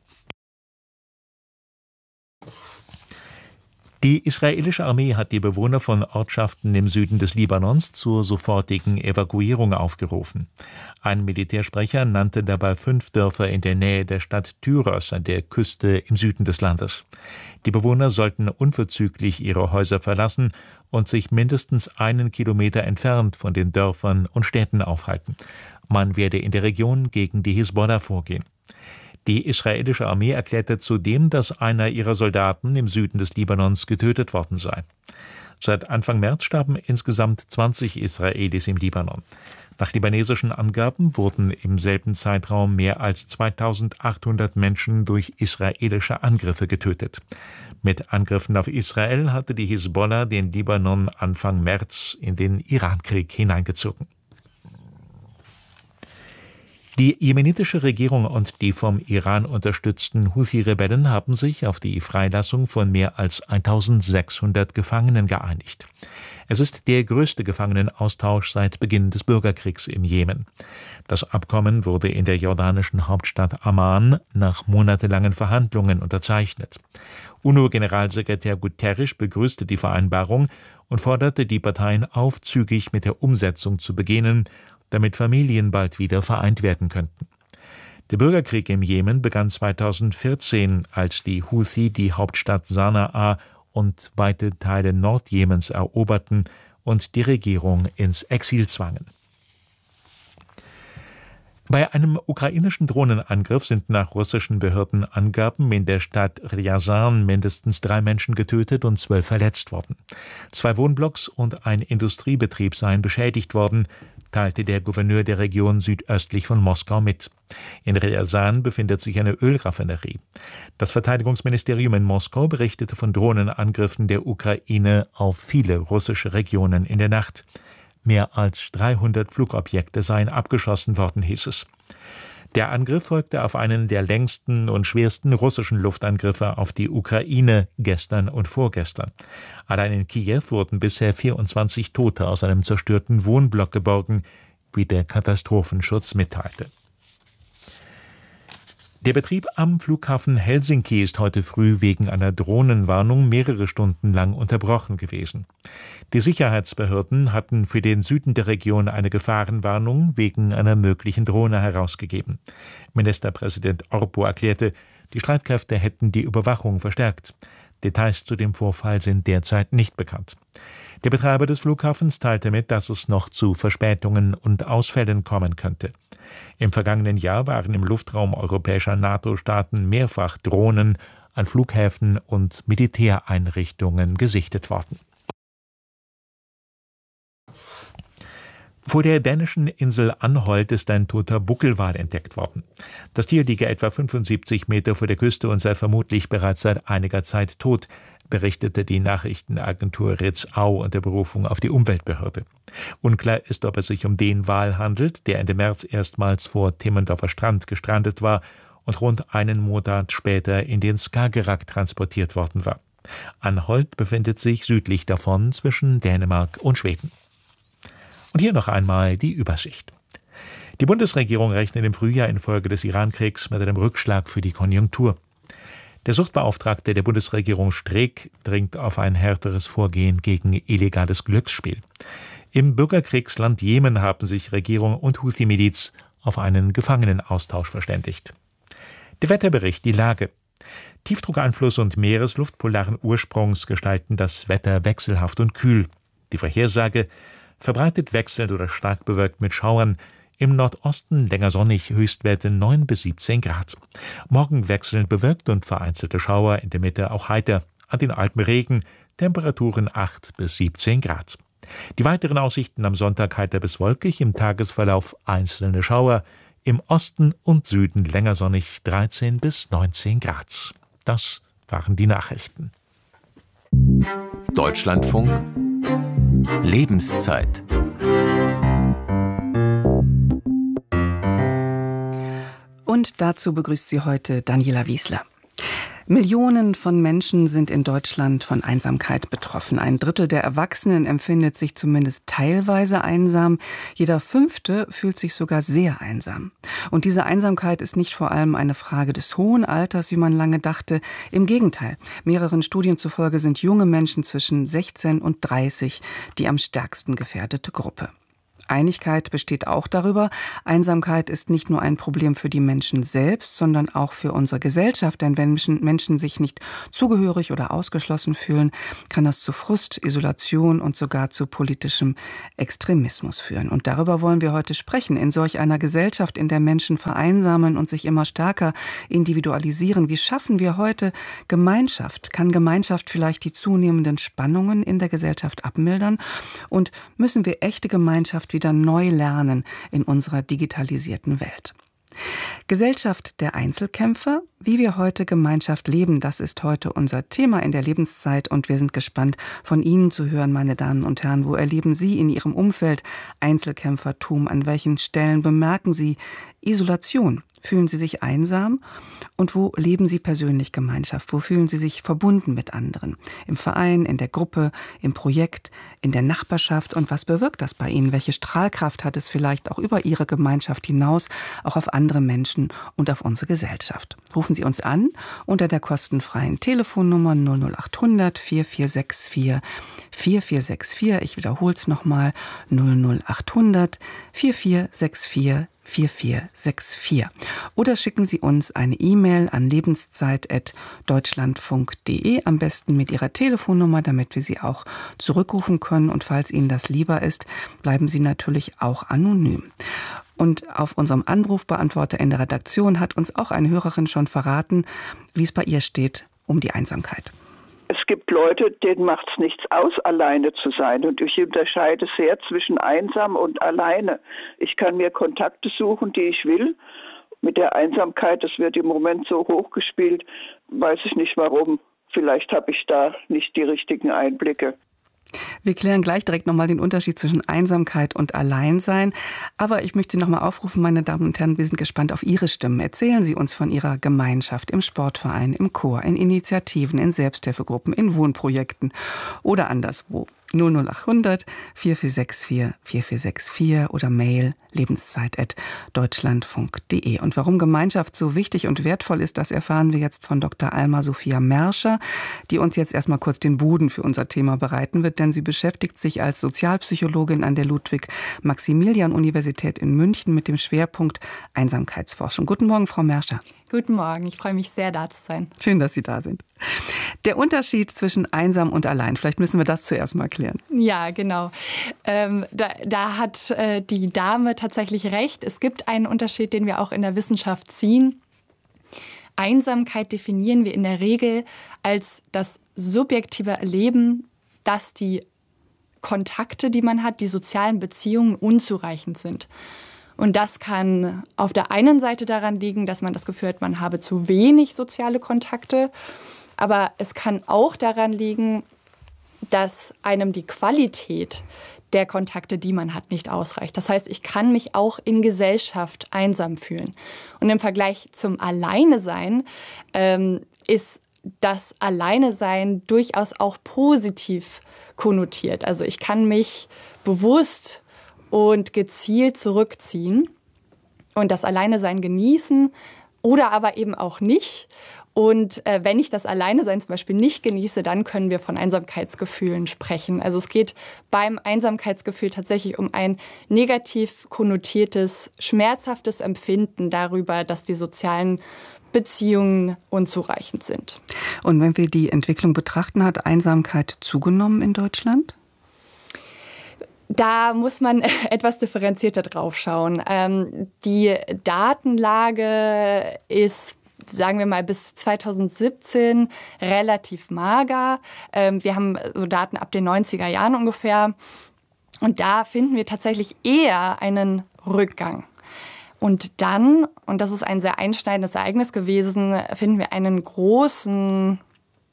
Speaker 13: Die israelische Armee hat die Bewohner von Ortschaften im Süden des Libanons zur sofortigen Evakuierung aufgerufen. Ein Militärsprecher nannte dabei 5 Dörfer in der Nähe der Stadt Tyros an der Küste im Süden des Landes. Die Bewohner sollten unverzüglich ihre Häuser verlassen und sich mindestens 1 Kilometer entfernt von den Dörfern und Städten aufhalten. Man werde in der Region gegen die Hisbollah vorgehen. Die israelische Armee erklärte zudem, dass einer ihrer Soldaten im Süden des Libanons getötet worden sei. Seit Anfang März starben insgesamt 20 Israelis im Libanon. Nach libanesischen Angaben wurden im selben Zeitraum mehr als 2800 Menschen durch israelische Angriffe getötet. Mit Angriffen auf Israel hatte die Hisbollah den Libanon Anfang März in den Irankrieg hineingezogen. Die jemenitische Regierung und die vom Iran unterstützten Houthi-Rebellen haben sich auf die Freilassung von mehr als 1600 Gefangenen geeinigt. Es ist der größte Gefangenenaustausch seit Beginn des Bürgerkriegs im Jemen. Das Abkommen wurde in der jordanischen Hauptstadt Amman nach monatelangen Verhandlungen unterzeichnet. UNO-Generalsekretär Guterres begrüßte die Vereinbarung und forderte die Parteien auf, zügig mit der Umsetzung zu beginnen, damit Familien bald wieder vereint werden könnten. Der Bürgerkrieg im Jemen begann 2014, als die Houthi die Hauptstadt Sanaa und weite Teile Nordjemens eroberten und die Regierung ins Exil zwangen. Bei einem ukrainischen Drohnenangriff sind nach russischen Behördenangaben in der Stadt Ryazan mindestens 3 Menschen getötet und 12 verletzt worden. 2 Wohnblocks und ein Industriebetrieb seien beschädigt worden, teilte der Gouverneur der Region südöstlich von Moskau mit. In Ryazan befindet sich eine Ölraffinerie. Das Verteidigungsministerium in Moskau berichtete von Drohnenangriffen der Ukraine auf viele russische Regionen in der Nacht. Mehr als 300 Flugobjekte seien abgeschossen worden, hieß es. Der Angriff folgte auf einen der längsten und schwersten russischen Luftangriffe auf die Ukraine gestern und vorgestern. Allein in Kiew wurden bisher 24 Tote aus einem zerstörten Wohnblock geborgen, wie der Katastrophenschutz mitteilte. Der Betrieb am Flughafen Helsinki ist heute früh wegen einer Drohnenwarnung mehrere Stunden lang unterbrochen gewesen. Die Sicherheitsbehörden hatten für den Süden der Region eine Gefahrenwarnung wegen einer möglichen Drohne herausgegeben. Ministerpräsident Orpo erklärte, die Streitkräfte hätten die Überwachung verstärkt. Details zu dem Vorfall sind derzeit nicht bekannt. Der Betreiber des Flughafens teilte mit, dass es noch zu Verspätungen und Ausfällen kommen könnte. Im vergangenen Jahr waren im Luftraum europäischer NATO-Staaten mehrfach Drohnen an Flughäfen und Militäreinrichtungen gesichtet worden. Vor der dänischen Insel Anholt ist ein toter Buckelwal entdeckt worden. Das Tier liege etwa 75 Meter vor der Küste und sei vermutlich bereits seit einiger Zeit tot, berichtete die Nachrichtenagentur Ritzau unter Berufung auf die Umweltbehörde. Unklar ist, ob es sich um den Wal handelt, der Ende März erstmals vor Timmendorfer Strand gestrandet war und rund einen Monat später in den Skagerrak transportiert worden war. Anholt befindet sich südlich davon zwischen Dänemark und Schweden. Und hier noch einmal die Übersicht. Die Bundesregierung rechnet im Frühjahr infolge des Irankriegs mit einem Rückschlag für die Konjunktur. Der Suchtbeauftragte der Bundesregierung Streeck dringt auf ein härteres Vorgehen gegen illegales Glücksspiel. Im Bürgerkriegsland Jemen haben sich Regierung und Houthi-Miliz auf einen Gefangenenaustausch verständigt. Der Wetterbericht, die Lage. Tiefdruckeinfluss und Meeresluft polaren Ursprungs gestalten das Wetter wechselhaft und kühl. Die Vorhersage: verbreitet wechselnd oder stark bewölkt mit Schauern. Im Nordosten länger sonnig, Höchstwerte 9 bis 17 Grad. Morgen wechselnd bewölkt und vereinzelte Schauer, in der Mitte auch heiter. An den Alpen Regen, Temperaturen 8 bis 17 Grad. Die weiteren Aussichten am Sonntag heiter bis wolkig, im Tagesverlauf einzelne Schauer. Im Osten und Süden länger sonnig 13 bis 19 Grad. Das waren die Nachrichten.
Speaker 12: Deutschlandfunk Lebenszeit.
Speaker 14: Und dazu begrüßt sie heute Daniela Wiesler. Millionen von Menschen sind in Deutschland von Einsamkeit betroffen. 1/3 der Erwachsenen empfindet sich zumindest teilweise einsam. Jeder 5. fühlt sich sogar sehr einsam. Und diese Einsamkeit ist nicht vor allem eine Frage des hohen Alters, wie man lange dachte. Im Gegenteil, mehreren Studien zufolge sind junge Menschen zwischen 16 und 30 die am stärksten gefährdete Gruppe. Einigkeit besteht auch darüber, Einsamkeit ist nicht nur ein Problem für die Menschen selbst, sondern auch für unsere Gesellschaft. Denn wenn Menschen sich nicht zugehörig oder ausgeschlossen fühlen, kann das zu Frust, Isolation und sogar zu politischem Extremismus führen. Und darüber wollen wir heute sprechen. In solch einer Gesellschaft, in der Menschen vereinsamen und sich immer stärker individualisieren, wie schaffen wir heute Gemeinschaft? Kann Gemeinschaft vielleicht die zunehmenden Spannungen in der Gesellschaft abmildern? Und müssen wir echte Gemeinschaft wieder neu lernen in unserer digitalisierten Welt? Gesellschaft der Einzelkämpfer, wie wir heute Gemeinschaft leben, das ist heute unser Thema in der Lebenszeit und wir sind gespannt, von Ihnen zu hören, meine Damen und Herren. Wo erleben Sie in Ihrem Umfeld Einzelkämpfertum? An welchen Stellen bemerken Sie Isolation? Fühlen Sie sich einsam? Und wo leben Sie persönlich Gemeinschaft? Wo fühlen Sie sich verbunden mit anderen? Im Verein, in der Gruppe, im Projekt, in der Nachbarschaft? Und was bewirkt das bei Ihnen? Welche Strahlkraft hat es vielleicht auch über Ihre Gemeinschaft hinaus, auch auf andere Menschen und auf unsere Gesellschaft? Rufen Sie uns an unter der kostenfreien Telefonnummer 00800 4464 4464. Ich wiederhole es nochmal: 00800 4464 4464. Oder schicken Sie uns eine E-Mail an lebenszeit@deutschlandfunk.de, am besten mit Ihrer Telefonnummer, damit wir Sie auch zurückrufen können. Und falls Ihnen das lieber ist, bleiben Sie natürlich auch anonym. Und auf unserem Anrufbeantworter in der Redaktion hat uns auch eine Hörerin schon verraten, wie es bei ihr steht um die Einsamkeit.
Speaker 12: Es gibt Leute, denen macht es nichts aus, alleine zu sein. Und ich unterscheide sehr zwischen einsam und alleine. Ich kann mir Kontakte suchen, die ich will. Mit der Einsamkeit, das wird im Moment so hochgespielt, weiß ich nicht warum. Vielleicht habe ich da nicht die richtigen Einblicke.
Speaker 14: Wir klären gleich direkt nochmal den Unterschied zwischen Einsamkeit und Alleinsein. Aber ich möchte Sie nochmal aufrufen, meine Damen und Herren, wir sind gespannt auf Ihre Stimmen. Erzählen Sie uns von Ihrer Gemeinschaft im Sportverein, im Chor, in Initiativen, in Selbsthilfegruppen, in Wohnprojekten oder anderswo. 00800 4464 4464 oder Mail lebenszeit@deutschlandfunk.de. Und warum Gemeinschaft so wichtig und wertvoll ist, das erfahren wir jetzt von Dr. Alma Sophia Merscher, die uns jetzt erstmal kurz den Boden für unser Thema bereiten wird, denn sie beschäftigt sich als Sozialpsychologin an der Ludwig-Maximilian-Universität in München mit dem Schwerpunkt Einsamkeitsforschung. Guten Morgen, Frau Merscher.
Speaker 15: Guten Morgen, ich freue mich sehr, da zu sein.
Speaker 14: Schön, dass Sie da sind. Der Unterschied zwischen einsam und allein, vielleicht müssen wir das zuerst mal klären.
Speaker 15: Ja, genau. Da hat die Dame tatsächlich recht. Es gibt einen Unterschied, den wir auch in der Wissenschaft ziehen. Einsamkeit definieren wir in der Regel als das subjektive Erleben, dass die Kontakte, die man hat, die sozialen Beziehungen unzureichend sind. Und das kann auf der einen Seite daran liegen, dass man das Gefühl hat, man habe zu wenig soziale Kontakte. Aber es kann auch daran liegen, dass einem die Qualität der Kontakte, die man hat, nicht ausreicht. Das heißt, ich kann mich auch in Gesellschaft einsam fühlen. Und im Vergleich zum Alleinesein ist das Alleinesein durchaus auch positiv konnotiert. Also ich kann mich bewusst und gezielt zurückziehen und das Alleinesein genießen oder aber eben auch nicht. Und wenn ich das Alleinesein zum Beispiel nicht genieße, dann können wir von Einsamkeitsgefühlen sprechen. Also es geht beim Einsamkeitsgefühl tatsächlich um ein negativ konnotiertes, schmerzhaftes Empfinden darüber, dass die sozialen Beziehungen unzureichend sind.
Speaker 14: Und wenn wir die Entwicklung betrachten, hat Einsamkeit zugenommen in Deutschland?
Speaker 15: Da muss man etwas differenzierter drauf schauen. Die Datenlage ist, sagen wir mal, bis 2017 relativ mager. Wir haben so Daten ab den 90er Jahren ungefähr. Und da finden wir tatsächlich eher einen Rückgang. Und dann, und das ist ein sehr einschneidendes Ereignis gewesen, finden wir einen großen,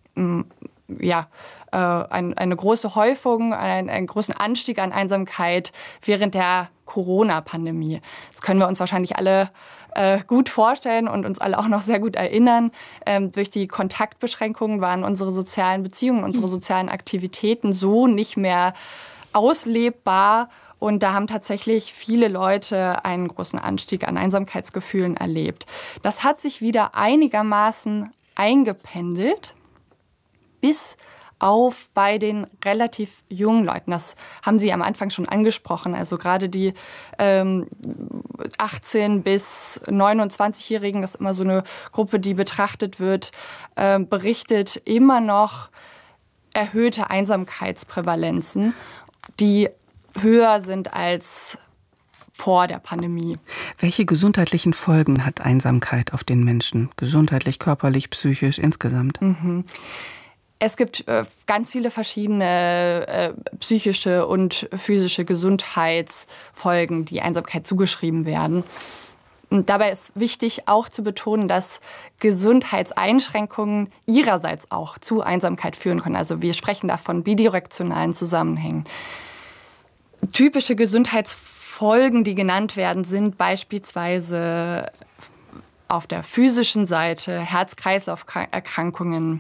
Speaker 15: eine große Häufung, einen großen Anstieg an Einsamkeit während der Corona-Pandemie. Das können wir uns wahrscheinlich alle gut vorstellen und uns alle auch noch sehr gut erinnern. Durch die Kontaktbeschränkungen waren unsere sozialen Beziehungen, unsere sozialen Aktivitäten so nicht mehr auslebbar. Und da haben tatsächlich viele Leute einen großen Anstieg an Einsamkeitsgefühlen erlebt. Das hat sich wieder einigermaßen eingependelt, bis auf bei den relativ jungen Leuten. Das haben Sie am Anfang schon angesprochen. Also gerade die 18- bis 29-Jährigen, das ist immer so eine Gruppe, die betrachtet wird, berichtet immer noch erhöhte Einsamkeitsprävalenzen, die höher sind als vor der Pandemie.
Speaker 14: Welche gesundheitlichen Folgen hat Einsamkeit auf den Menschen? Gesundheitlich, körperlich, psychisch, insgesamt?
Speaker 15: Es gibt ganz viele verschiedene psychische und physische Gesundheitsfolgen, die Einsamkeit zugeschrieben werden. Und dabei ist wichtig auch zu betonen, dass Gesundheitseinschränkungen ihrerseits auch zu Einsamkeit führen können. Also wir sprechen da von bidirektionalen Zusammenhängen. Typische Gesundheitsfolgen, die genannt werden, sind beispielsweise auf der physischen Seite Herz-Kreislauf-Erkrankungen,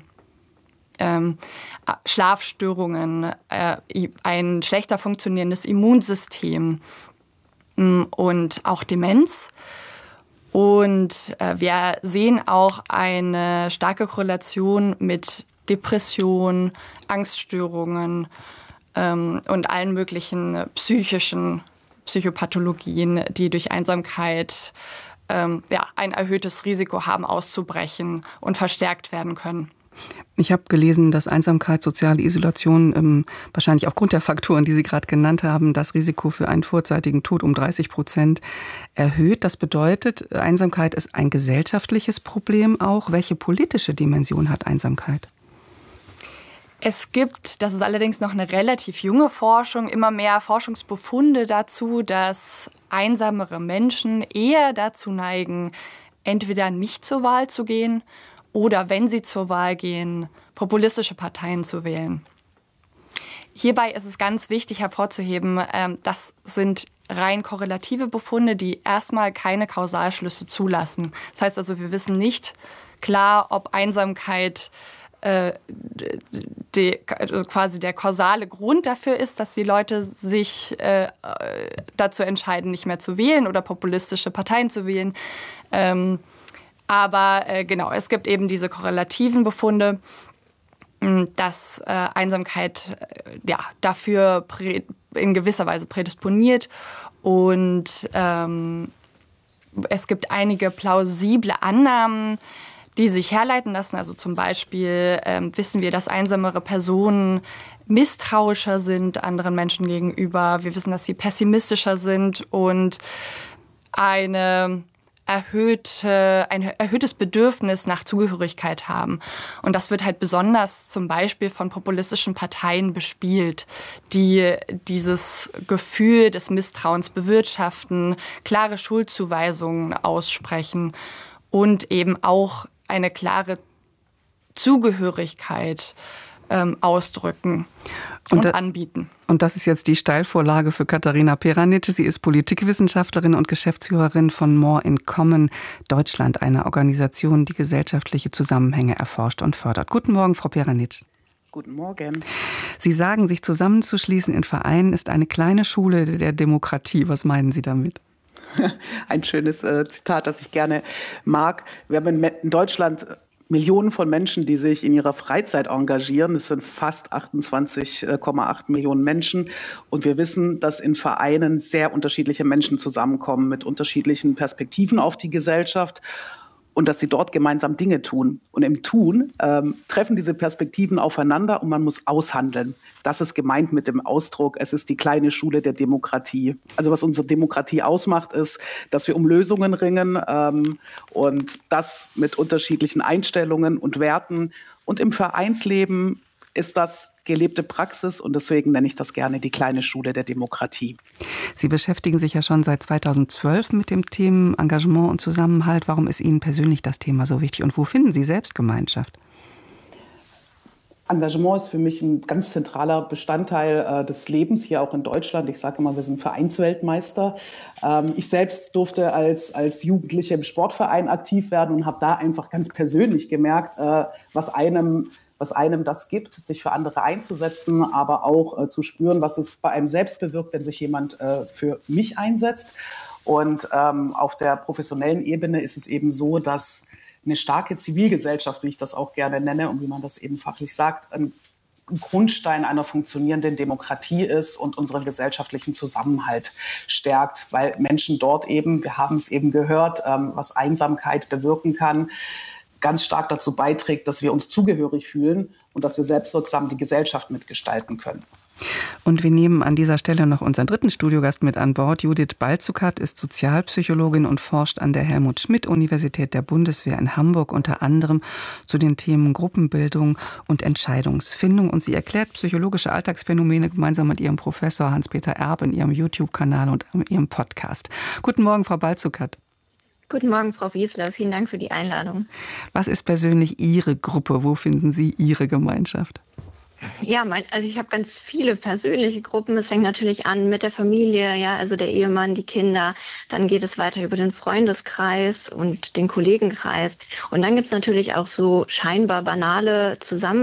Speaker 15: Schlafstörungen, ein schlechter funktionierendes Immunsystem und auch Demenz. Und wir sehen auch eine starke Korrelation mit Depressionen, Angststörungen und allen möglichen psychischen Psychopathologien, die durch Einsamkeit ein erhöhtes Risiko haben, auszubrechen und verstärkt werden können.
Speaker 14: Ich habe gelesen, dass Einsamkeit, soziale Isolation wahrscheinlich aufgrund der Faktoren, die Sie gerade genannt haben, das Risiko für einen vorzeitigen Tod um 30% erhöht. Das bedeutet, Einsamkeit ist ein gesellschaftliches Problem auch. Welche politische Dimension hat Einsamkeit?
Speaker 15: Es gibt, das ist allerdings noch eine relativ junge Forschung, immer mehr Forschungsbefunde dazu, dass einsamere Menschen eher dazu neigen, entweder nicht zur Wahl zu gehen oder, wenn sie zur Wahl gehen, populistische Parteien zu wählen. Hierbei ist es ganz wichtig hervorzuheben, das sind rein korrelative Befunde, die erstmal keine Kausalschlüsse zulassen. Das heißt also, wir wissen nicht klar, ob Einsamkeit quasi der kausale Grund dafür ist, dass die Leute sich dazu entscheiden, nicht mehr zu wählen oder populistische Parteien zu wählen. Aber genau, es gibt eben diese korrelativen Befunde, dass Einsamkeit dafür in gewisser Weise prädisponiert. Und es gibt einige plausible Annahmen, die sich herleiten lassen. Also zum Beispiel wissen wir, dass einsamere Personen misstrauischer sind anderen Menschen gegenüber. Wir wissen, dass sie pessimistischer sind und ein erhöhtes Bedürfnis nach Zugehörigkeit haben. Und das wird halt besonders zum Beispiel von populistischen Parteien bespielt, die dieses Gefühl des Misstrauens bewirtschaften, klare Schuldzuweisungen aussprechen und eben auch eine klare Zugehörigkeit ausdrücken und anbieten.
Speaker 14: Und das ist jetzt die Steilvorlage für Katharina Peranitsch. Sie ist Politikwissenschaftlerin und Geschäftsführerin von More in Common Deutschland, einer Organisation, die gesellschaftliche Zusammenhänge erforscht und fördert. Guten Morgen, Frau Peranitsch.
Speaker 16: Guten Morgen.
Speaker 14: Sie sagen, sich zusammenzuschließen in Vereinen ist eine kleine Schule der Demokratie. Was meinen Sie damit?
Speaker 16: Ein schönes Zitat, das ich gerne mag. Wir haben in Deutschland Millionen von Menschen, die sich in ihrer Freizeit engagieren. Es sind fast 28,8 Millionen Menschen. Und wir wissen, dass in Vereinen sehr unterschiedliche Menschen zusammenkommen mit unterschiedlichen Perspektiven auf die Gesellschaft und dass sie dort gemeinsam Dinge tun. Und im Tun treffen diese Perspektiven aufeinander und man muss aushandeln. Das ist gemeint mit dem Ausdruck, es ist die kleine Schule der Demokratie. Also was unsere Demokratie ausmacht, ist, dass wir um Lösungen ringen und das mit unterschiedlichen Einstellungen und Werten. Und im Vereinsleben ist das gelebte Praxis und deswegen nenne ich das gerne die kleine Schule der Demokratie.
Speaker 14: Sie beschäftigen sich ja schon seit 2012 mit dem Thema Engagement und Zusammenhalt. Warum ist Ihnen persönlich das Thema so wichtig und wo finden Sie Selbstgemeinschaft?
Speaker 16: Engagement ist für mich ein ganz zentraler Bestandteil des Lebens hier auch in Deutschland. Ich sage immer, wir sind Vereinsweltmeister. Ich selbst durfte als Jugendliche im Sportverein aktiv werden und habe da einfach ganz persönlich gemerkt, was einem das gibt, sich für andere einzusetzen, aber auch zu spüren, was es bei einem selbst bewirkt, wenn sich jemand für mich einsetzt. Und auf der professionellen Ebene ist es eben so, dass eine starke Zivilgesellschaft, wie ich das auch gerne nenne und wie man das eben fachlich sagt, ein Grundstein einer funktionierenden Demokratie ist und unseren gesellschaftlichen Zusammenhalt stärkt, weil Menschen dort eben, wir haben es eben gehört, was Einsamkeit bewirken kann, ganz stark dazu beiträgt, dass wir uns zugehörig fühlen und dass wir selbstwirksam die Gesellschaft mitgestalten können.
Speaker 14: Und wir nehmen an dieser Stelle noch unseren dritten Studiogast mit an Bord. Judith Balzukat ist Sozialpsychologin und forscht an der Helmut-Schmidt-Universität der Bundeswehr in Hamburg unter anderem zu den Themen Gruppenbildung und Entscheidungsfindung. Und sie erklärt psychologische Alltagsphänomene gemeinsam mit ihrem Professor Hans-Peter Erb in ihrem YouTube-Kanal und in ihrem Podcast. Guten Morgen, Frau Balzukat.
Speaker 17: Guten Morgen, Frau Wiesler. Vielen Dank für die Einladung.
Speaker 14: Was ist persönlich Ihre Gruppe? Wo finden Sie Ihre Gemeinschaft?
Speaker 17: Ja, also ich habe ganz viele persönliche Gruppen. Es fängt natürlich an mit der Familie, ja, also der Ehemann, die Kinder. Dann geht es weiter über den Freundeskreis und den Kollegenkreis. Und dann gibt es natürlich auch so scheinbar banale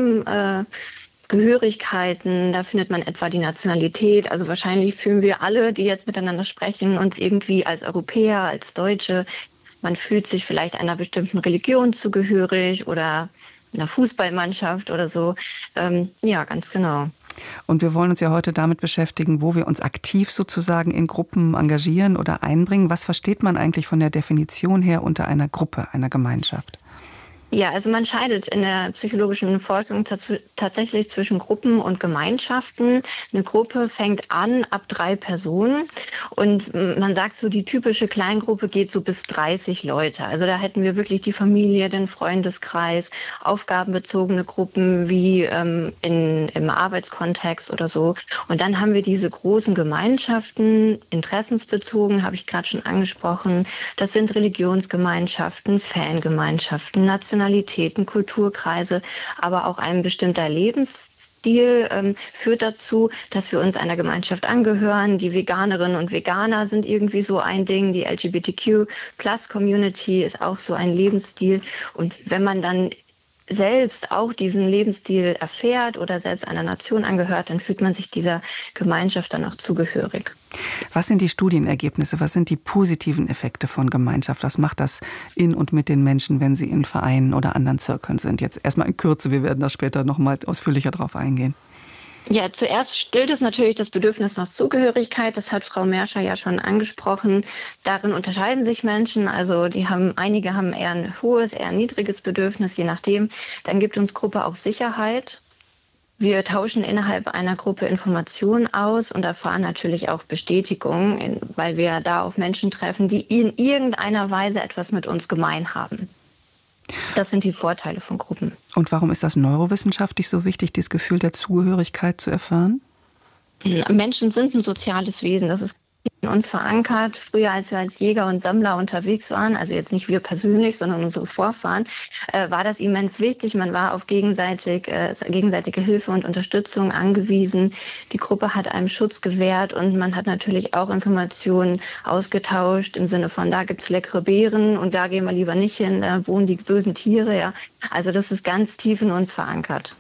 Speaker 17: Zusammengehörigkeiten. Da findet man etwa die Nationalität. Also wahrscheinlich fühlen wir alle, die jetzt miteinander sprechen, uns irgendwie als Europäer, als Deutsche. Man fühlt sich vielleicht einer bestimmten Religion zugehörig oder einer Fußballmannschaft oder so. Ja, ganz genau.
Speaker 14: Und wir wollen uns ja heute damit beschäftigen, wo wir uns aktiv sozusagen in Gruppen engagieren oder einbringen. Was versteht man eigentlich von der Definition her unter einer Gruppe, einer Gemeinschaft?
Speaker 17: Ja, also man scheidet in der psychologischen Forschung tatsächlich zwischen Gruppen und Gemeinschaften. Eine Gruppe fängt an ab 3 Personen und man sagt so, die typische Kleingruppe geht so bis 30 Leute. Also da hätten wir wirklich die Familie, den Freundeskreis, aufgabenbezogene Gruppen wie im Arbeitskontext oder so. Und dann haben wir diese großen Gemeinschaften, interessensbezogen, habe ich gerade schon angesprochen. Das sind Religionsgemeinschaften, Fangemeinschaften, Nationalitäten, Kulturkreise, aber auch ein bestimmter Lebensstil führt dazu, dass wir uns einer Gemeinschaft angehören. Die Veganerinnen und Veganer sind irgendwie so ein Ding, die LGBTQ+-Community ist auch so ein Lebensstil. Und wenn man dann selbst auch diesen Lebensstil erfährt oder selbst einer Nation angehört, dann fühlt man sich dieser Gemeinschaft dann auch zugehörig.
Speaker 14: Was sind die Studienergebnisse? Was sind die positiven Effekte von Gemeinschaft? Was macht das in und mit den Menschen, wenn sie in Vereinen oder anderen Zirkeln sind? Jetzt erstmal in Kürze, wir werden da später noch mal ausführlicher drauf eingehen.
Speaker 17: Ja, zuerst stillt es natürlich das Bedürfnis nach Zugehörigkeit. Das hat Frau Merscher ja schon angesprochen. Darin unterscheiden sich Menschen. Also einige haben eher ein hohes, eher ein niedriges Bedürfnis, je nachdem. Dann gibt uns Gruppe auch Sicherheit. Wir tauschen innerhalb einer Gruppe Informationen aus und erfahren natürlich auch Bestätigung, weil wir da auf Menschen treffen, die in irgendeiner Weise etwas mit uns gemein haben. Das sind die Vorteile von Gruppen.
Speaker 14: Und warum ist das neurowissenschaftlich so wichtig, dieses Gefühl der Zugehörigkeit zu erfahren?
Speaker 17: Menschen sind ein soziales Wesen. Das ist in uns verankert. Früher, als wir als Jäger und Sammler unterwegs waren, also jetzt nicht wir persönlich, sondern unsere Vorfahren, war das immens wichtig. Man war auf gegenseitige Hilfe und Unterstützung angewiesen. Die Gruppe hat einem Schutz gewährt und man hat natürlich auch Informationen ausgetauscht im Sinne von, da gibt's leckere Beeren und da gehen wir lieber nicht hin, da wohnen die bösen Tiere. Ja. Also das ist ganz tief in uns verankert.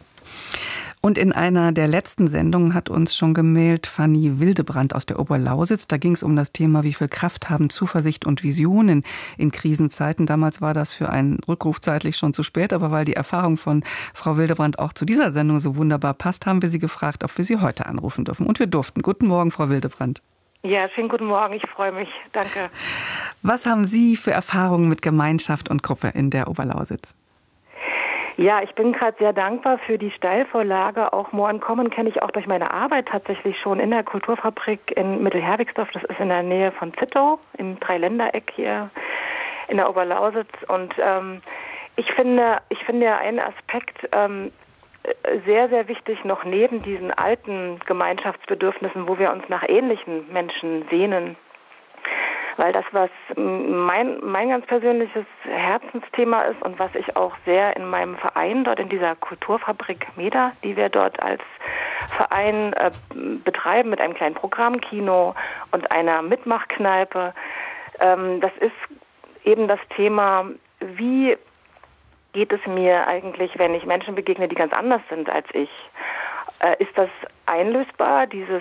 Speaker 14: Und in einer der letzten Sendungen hat uns schon gemailt Fanny Wildebrand aus der Oberlausitz. Da ging es um das Thema, wie viel Kraft haben Zuversicht und Visionen in Krisenzeiten. Damals war das für einen Rückruf zeitlich schon zu spät, aber weil die Erfahrung von Frau Wildebrand auch zu dieser Sendung so wunderbar passt, haben wir sie gefragt, ob wir sie heute anrufen dürfen. Und wir durften. Guten Morgen, Frau Wildebrand.
Speaker 18: Ja, schönen guten Morgen. Ich freue mich. Danke.
Speaker 14: Was haben Sie für Erfahrungen mit Gemeinschaft und Gruppe in der Oberlausitz?
Speaker 18: Ja, ich bin gerade sehr dankbar für die Steilvorlage. Auch Mohren Common kenne ich auch durch meine Arbeit tatsächlich schon in der Kulturfabrik in Mittelherwigsdorf. Das ist in der Nähe von Zittau, im Dreiländereck hier in der Oberlausitz. Und ich finde einen Aspekt sehr, sehr wichtig, noch neben diesen alten Gemeinschaftsbedürfnissen, wo wir uns nach ähnlichen Menschen sehnen. Weil das, was mein ganz persönliches Herzensthema ist und was ich auch sehr in meinem Verein dort in dieser Kulturfabrik MEDA, die wir dort als Verein betreiben mit einem kleinen Programmkino und einer Mitmachkneipe, das ist eben das Thema, wie geht es mir eigentlich, wenn ich Menschen begegne, die ganz anders sind als ich? Ist das einlösbar, dieses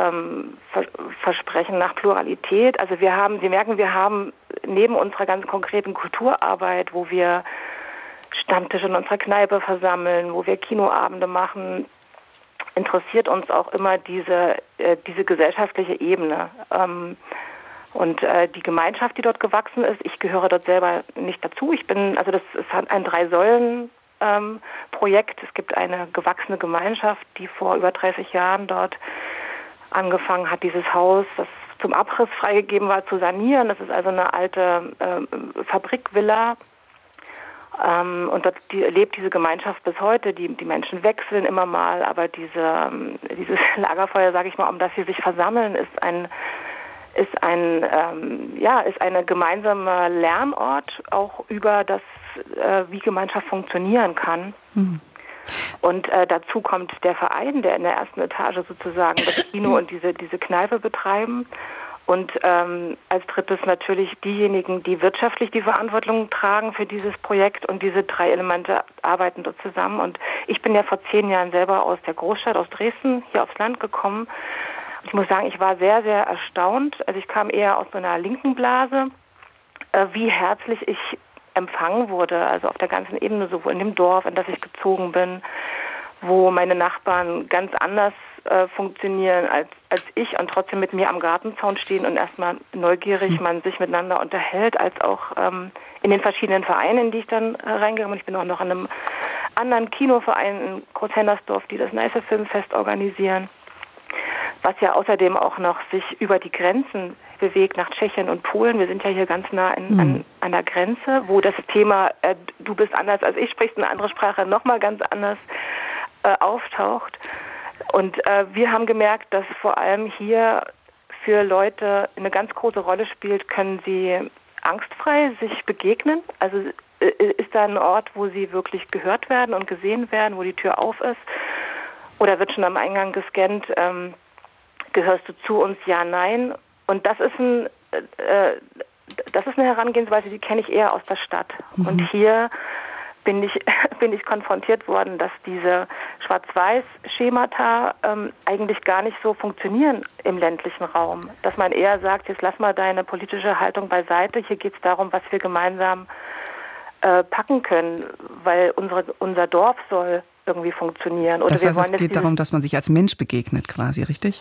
Speaker 18: Versprechen nach Pluralität? Also Sie merken, wir haben neben unserer ganz konkreten Kulturarbeit, wo wir Stammtische in unserer Kneipe versammeln, wo wir Kinoabende machen, interessiert uns auch immer diese gesellschaftliche Ebene. Und die Gemeinschaft, die dort gewachsen ist, ich gehöre dort selber nicht dazu. Das ist ein 3-Säulen-Projekt. Es gibt eine gewachsene Gemeinschaft, die vor über 30 Jahren dort angefangen hat, dieses Haus, das zum Abriss freigegeben war, zu sanieren. Das ist also eine alte Fabrikvilla. Und dort lebt diese Gemeinschaft bis heute. Die Menschen wechseln immer mal, aber dieses Lagerfeuer, sage ich mal, um das sie sich versammeln, ist eine gemeinsame Lernort auch über das, wie Gemeinschaft funktionieren kann. Mhm. Und dazu kommt der Verein, der in der ersten Etage sozusagen das Kino und diese Kneipe betreiben. Und als drittes natürlich diejenigen, die wirtschaftlich die Verantwortung tragen für dieses Projekt, und diese 3 Elemente arbeiten dort zusammen. Und ich bin ja vor 10 Jahren selber aus der Großstadt, aus Dresden, hier aufs Land gekommen. Ich muss sagen, ich war sehr, sehr erstaunt. Also ich kam eher aus so einer linken Blase, wie herzlich ich empfangen wurde, also auf der ganzen Ebene, sowohl in dem Dorf, in das ich gezogen bin, wo meine Nachbarn ganz anders funktionieren als ich und trotzdem mit mir am Gartenzaun stehen und erstmal neugierig man sich miteinander unterhält, als auch in den verschiedenen Vereinen, in die ich dann reingehe. Und ich bin auch noch in einem anderen Kinoverein in Großhennersdorf, die das Neiße Filmfest organisieren, was ja außerdem auch noch sich über die Grenzen bewegt nach Tschechien und Polen. Wir sind ja hier ganz nah an der Grenze, wo das Thema du bist anders als ich, sprichst eine andere Sprache, nochmal ganz anders auftaucht. Und wir haben gemerkt, dass vor allem hier für Leute eine ganz große Rolle spielt, können sie angstfrei sich begegnen. Also ist da ein Ort, wo sie wirklich gehört werden und gesehen werden, wo die Tür auf ist? Oder wird schon am Eingang gescannt, gehörst du zu uns, ja, nein? Und das ist eine Herangehensweise, die kenne ich eher aus der Stadt. Und hier bin ich konfrontiert worden, dass diese Schwarz-Weiß-Schemata eigentlich gar nicht so funktionieren im ländlichen Raum. Dass man eher sagt, jetzt lass mal deine politische Haltung beiseite, hier geht es darum, was wir gemeinsam packen können, weil unser Dorf soll irgendwie funktionieren. Oder
Speaker 14: das heißt, es geht darum, dass man sich als Mensch begegnet quasi, richtig?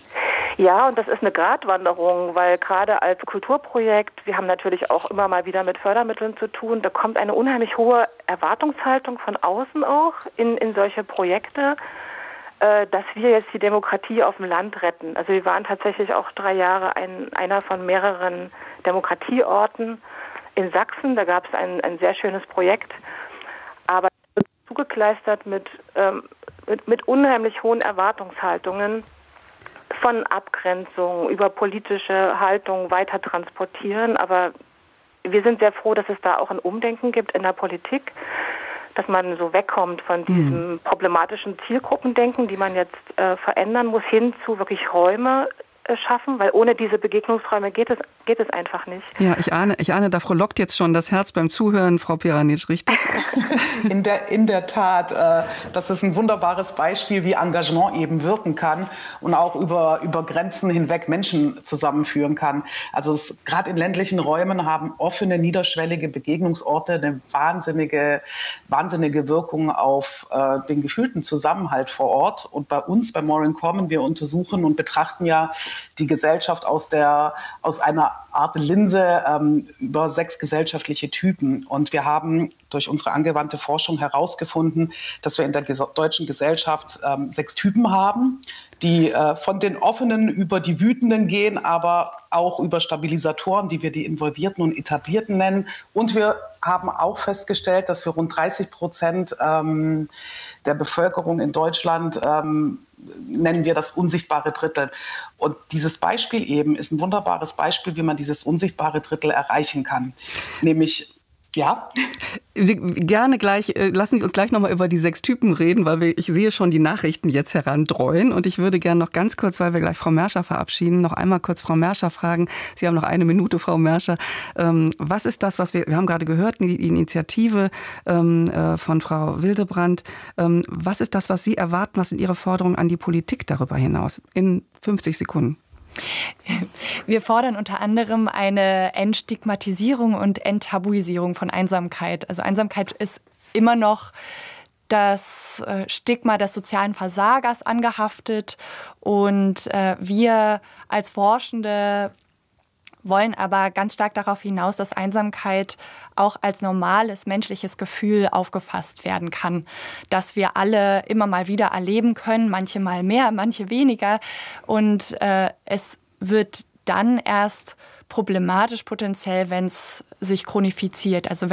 Speaker 18: Ja, und das ist eine Gratwanderung, weil gerade als Kulturprojekt, wir haben natürlich auch immer mal wieder mit Fördermitteln zu tun, da kommt eine unheimlich hohe Erwartungshaltung von außen auch in solche Projekte, dass wir jetzt die Demokratie auf dem Land retten. Also wir waren tatsächlich auch 3 Jahre einer von mehreren Demokratieorten in Sachsen, da gab es ein sehr schönes Projekt, aber zugekleistert mit unheimlich hohen Erwartungshaltungen, von Abgrenzung über politische Haltung weiter transportieren. Aber wir sind sehr froh, dass es da auch ein Umdenken gibt in der Politik, dass man so wegkommt von diesem problematischen Zielgruppendenken, die man jetzt verändern muss, hin zu wirklich Räume schaffen, weil ohne diese Begegnungsräume geht es einfach nicht.
Speaker 14: Ja, ich ahne, da frohlockt jetzt schon das Herz beim Zuhören, Frau Peranitsch, richtig?
Speaker 16: In der Tat, das ist ein wunderbares Beispiel, wie Engagement eben wirken kann und auch über Grenzen hinweg Menschen zusammenführen kann. Also gerade in ländlichen Räumen haben offene, niederschwellige Begegnungsorte eine wahnsinnige Wirkung auf den gefühlten Zusammenhalt vor Ort. Und bei uns, bei More in Common, wir untersuchen und betrachten ja die Gesellschaft aus einer Art Linse über 6 gesellschaftliche Typen. Und wir haben durch unsere angewandte Forschung herausgefunden, dass wir in der deutschen Gesellschaft 6 Typen haben, die von den Offenen über die Wütenden gehen, aber auch über Stabilisatoren, die wir die Involvierten und Etablierten nennen. Und wir haben auch festgestellt, dass für rund 30% der Bevölkerung in Deutschland nennen wir das unsichtbare Drittel. Und dieses Beispiel eben ist ein wunderbares Beispiel, wie man dieses unsichtbare Drittel erreichen kann. Nämlich, ja?
Speaker 14: Gerne gleich, lassen Sie uns gleich nochmal über die 6 Typen reden, weil ich sehe schon die Nachrichten jetzt herandreuen. Und ich würde gerne noch ganz kurz, weil wir gleich Frau Merscher verabschieden, noch einmal kurz Frau Merscher fragen. Sie haben noch 1 Minute, Frau Merscher. Was ist das, was wir haben gerade gehört, die Initiative von Frau Wildebrand. Was ist das, was Sie erwarten? Was sind Ihre Forderungen an die Politik darüber hinaus? In 50 Sekunden.
Speaker 15: Wir fordern unter anderem eine Entstigmatisierung und Enttabuisierung von Einsamkeit. Also Einsamkeit ist immer noch das Stigma des sozialen Versagers angehaftet und wir als Forschende wollen aber ganz stark darauf hinaus, dass Einsamkeit auch als normales menschliches Gefühl aufgefasst werden kann, dass wir alle immer mal wieder erleben können, manche mal mehr, manche weniger und es wird dann erst problematisch potenziell, wenn es sich chronifiziert, also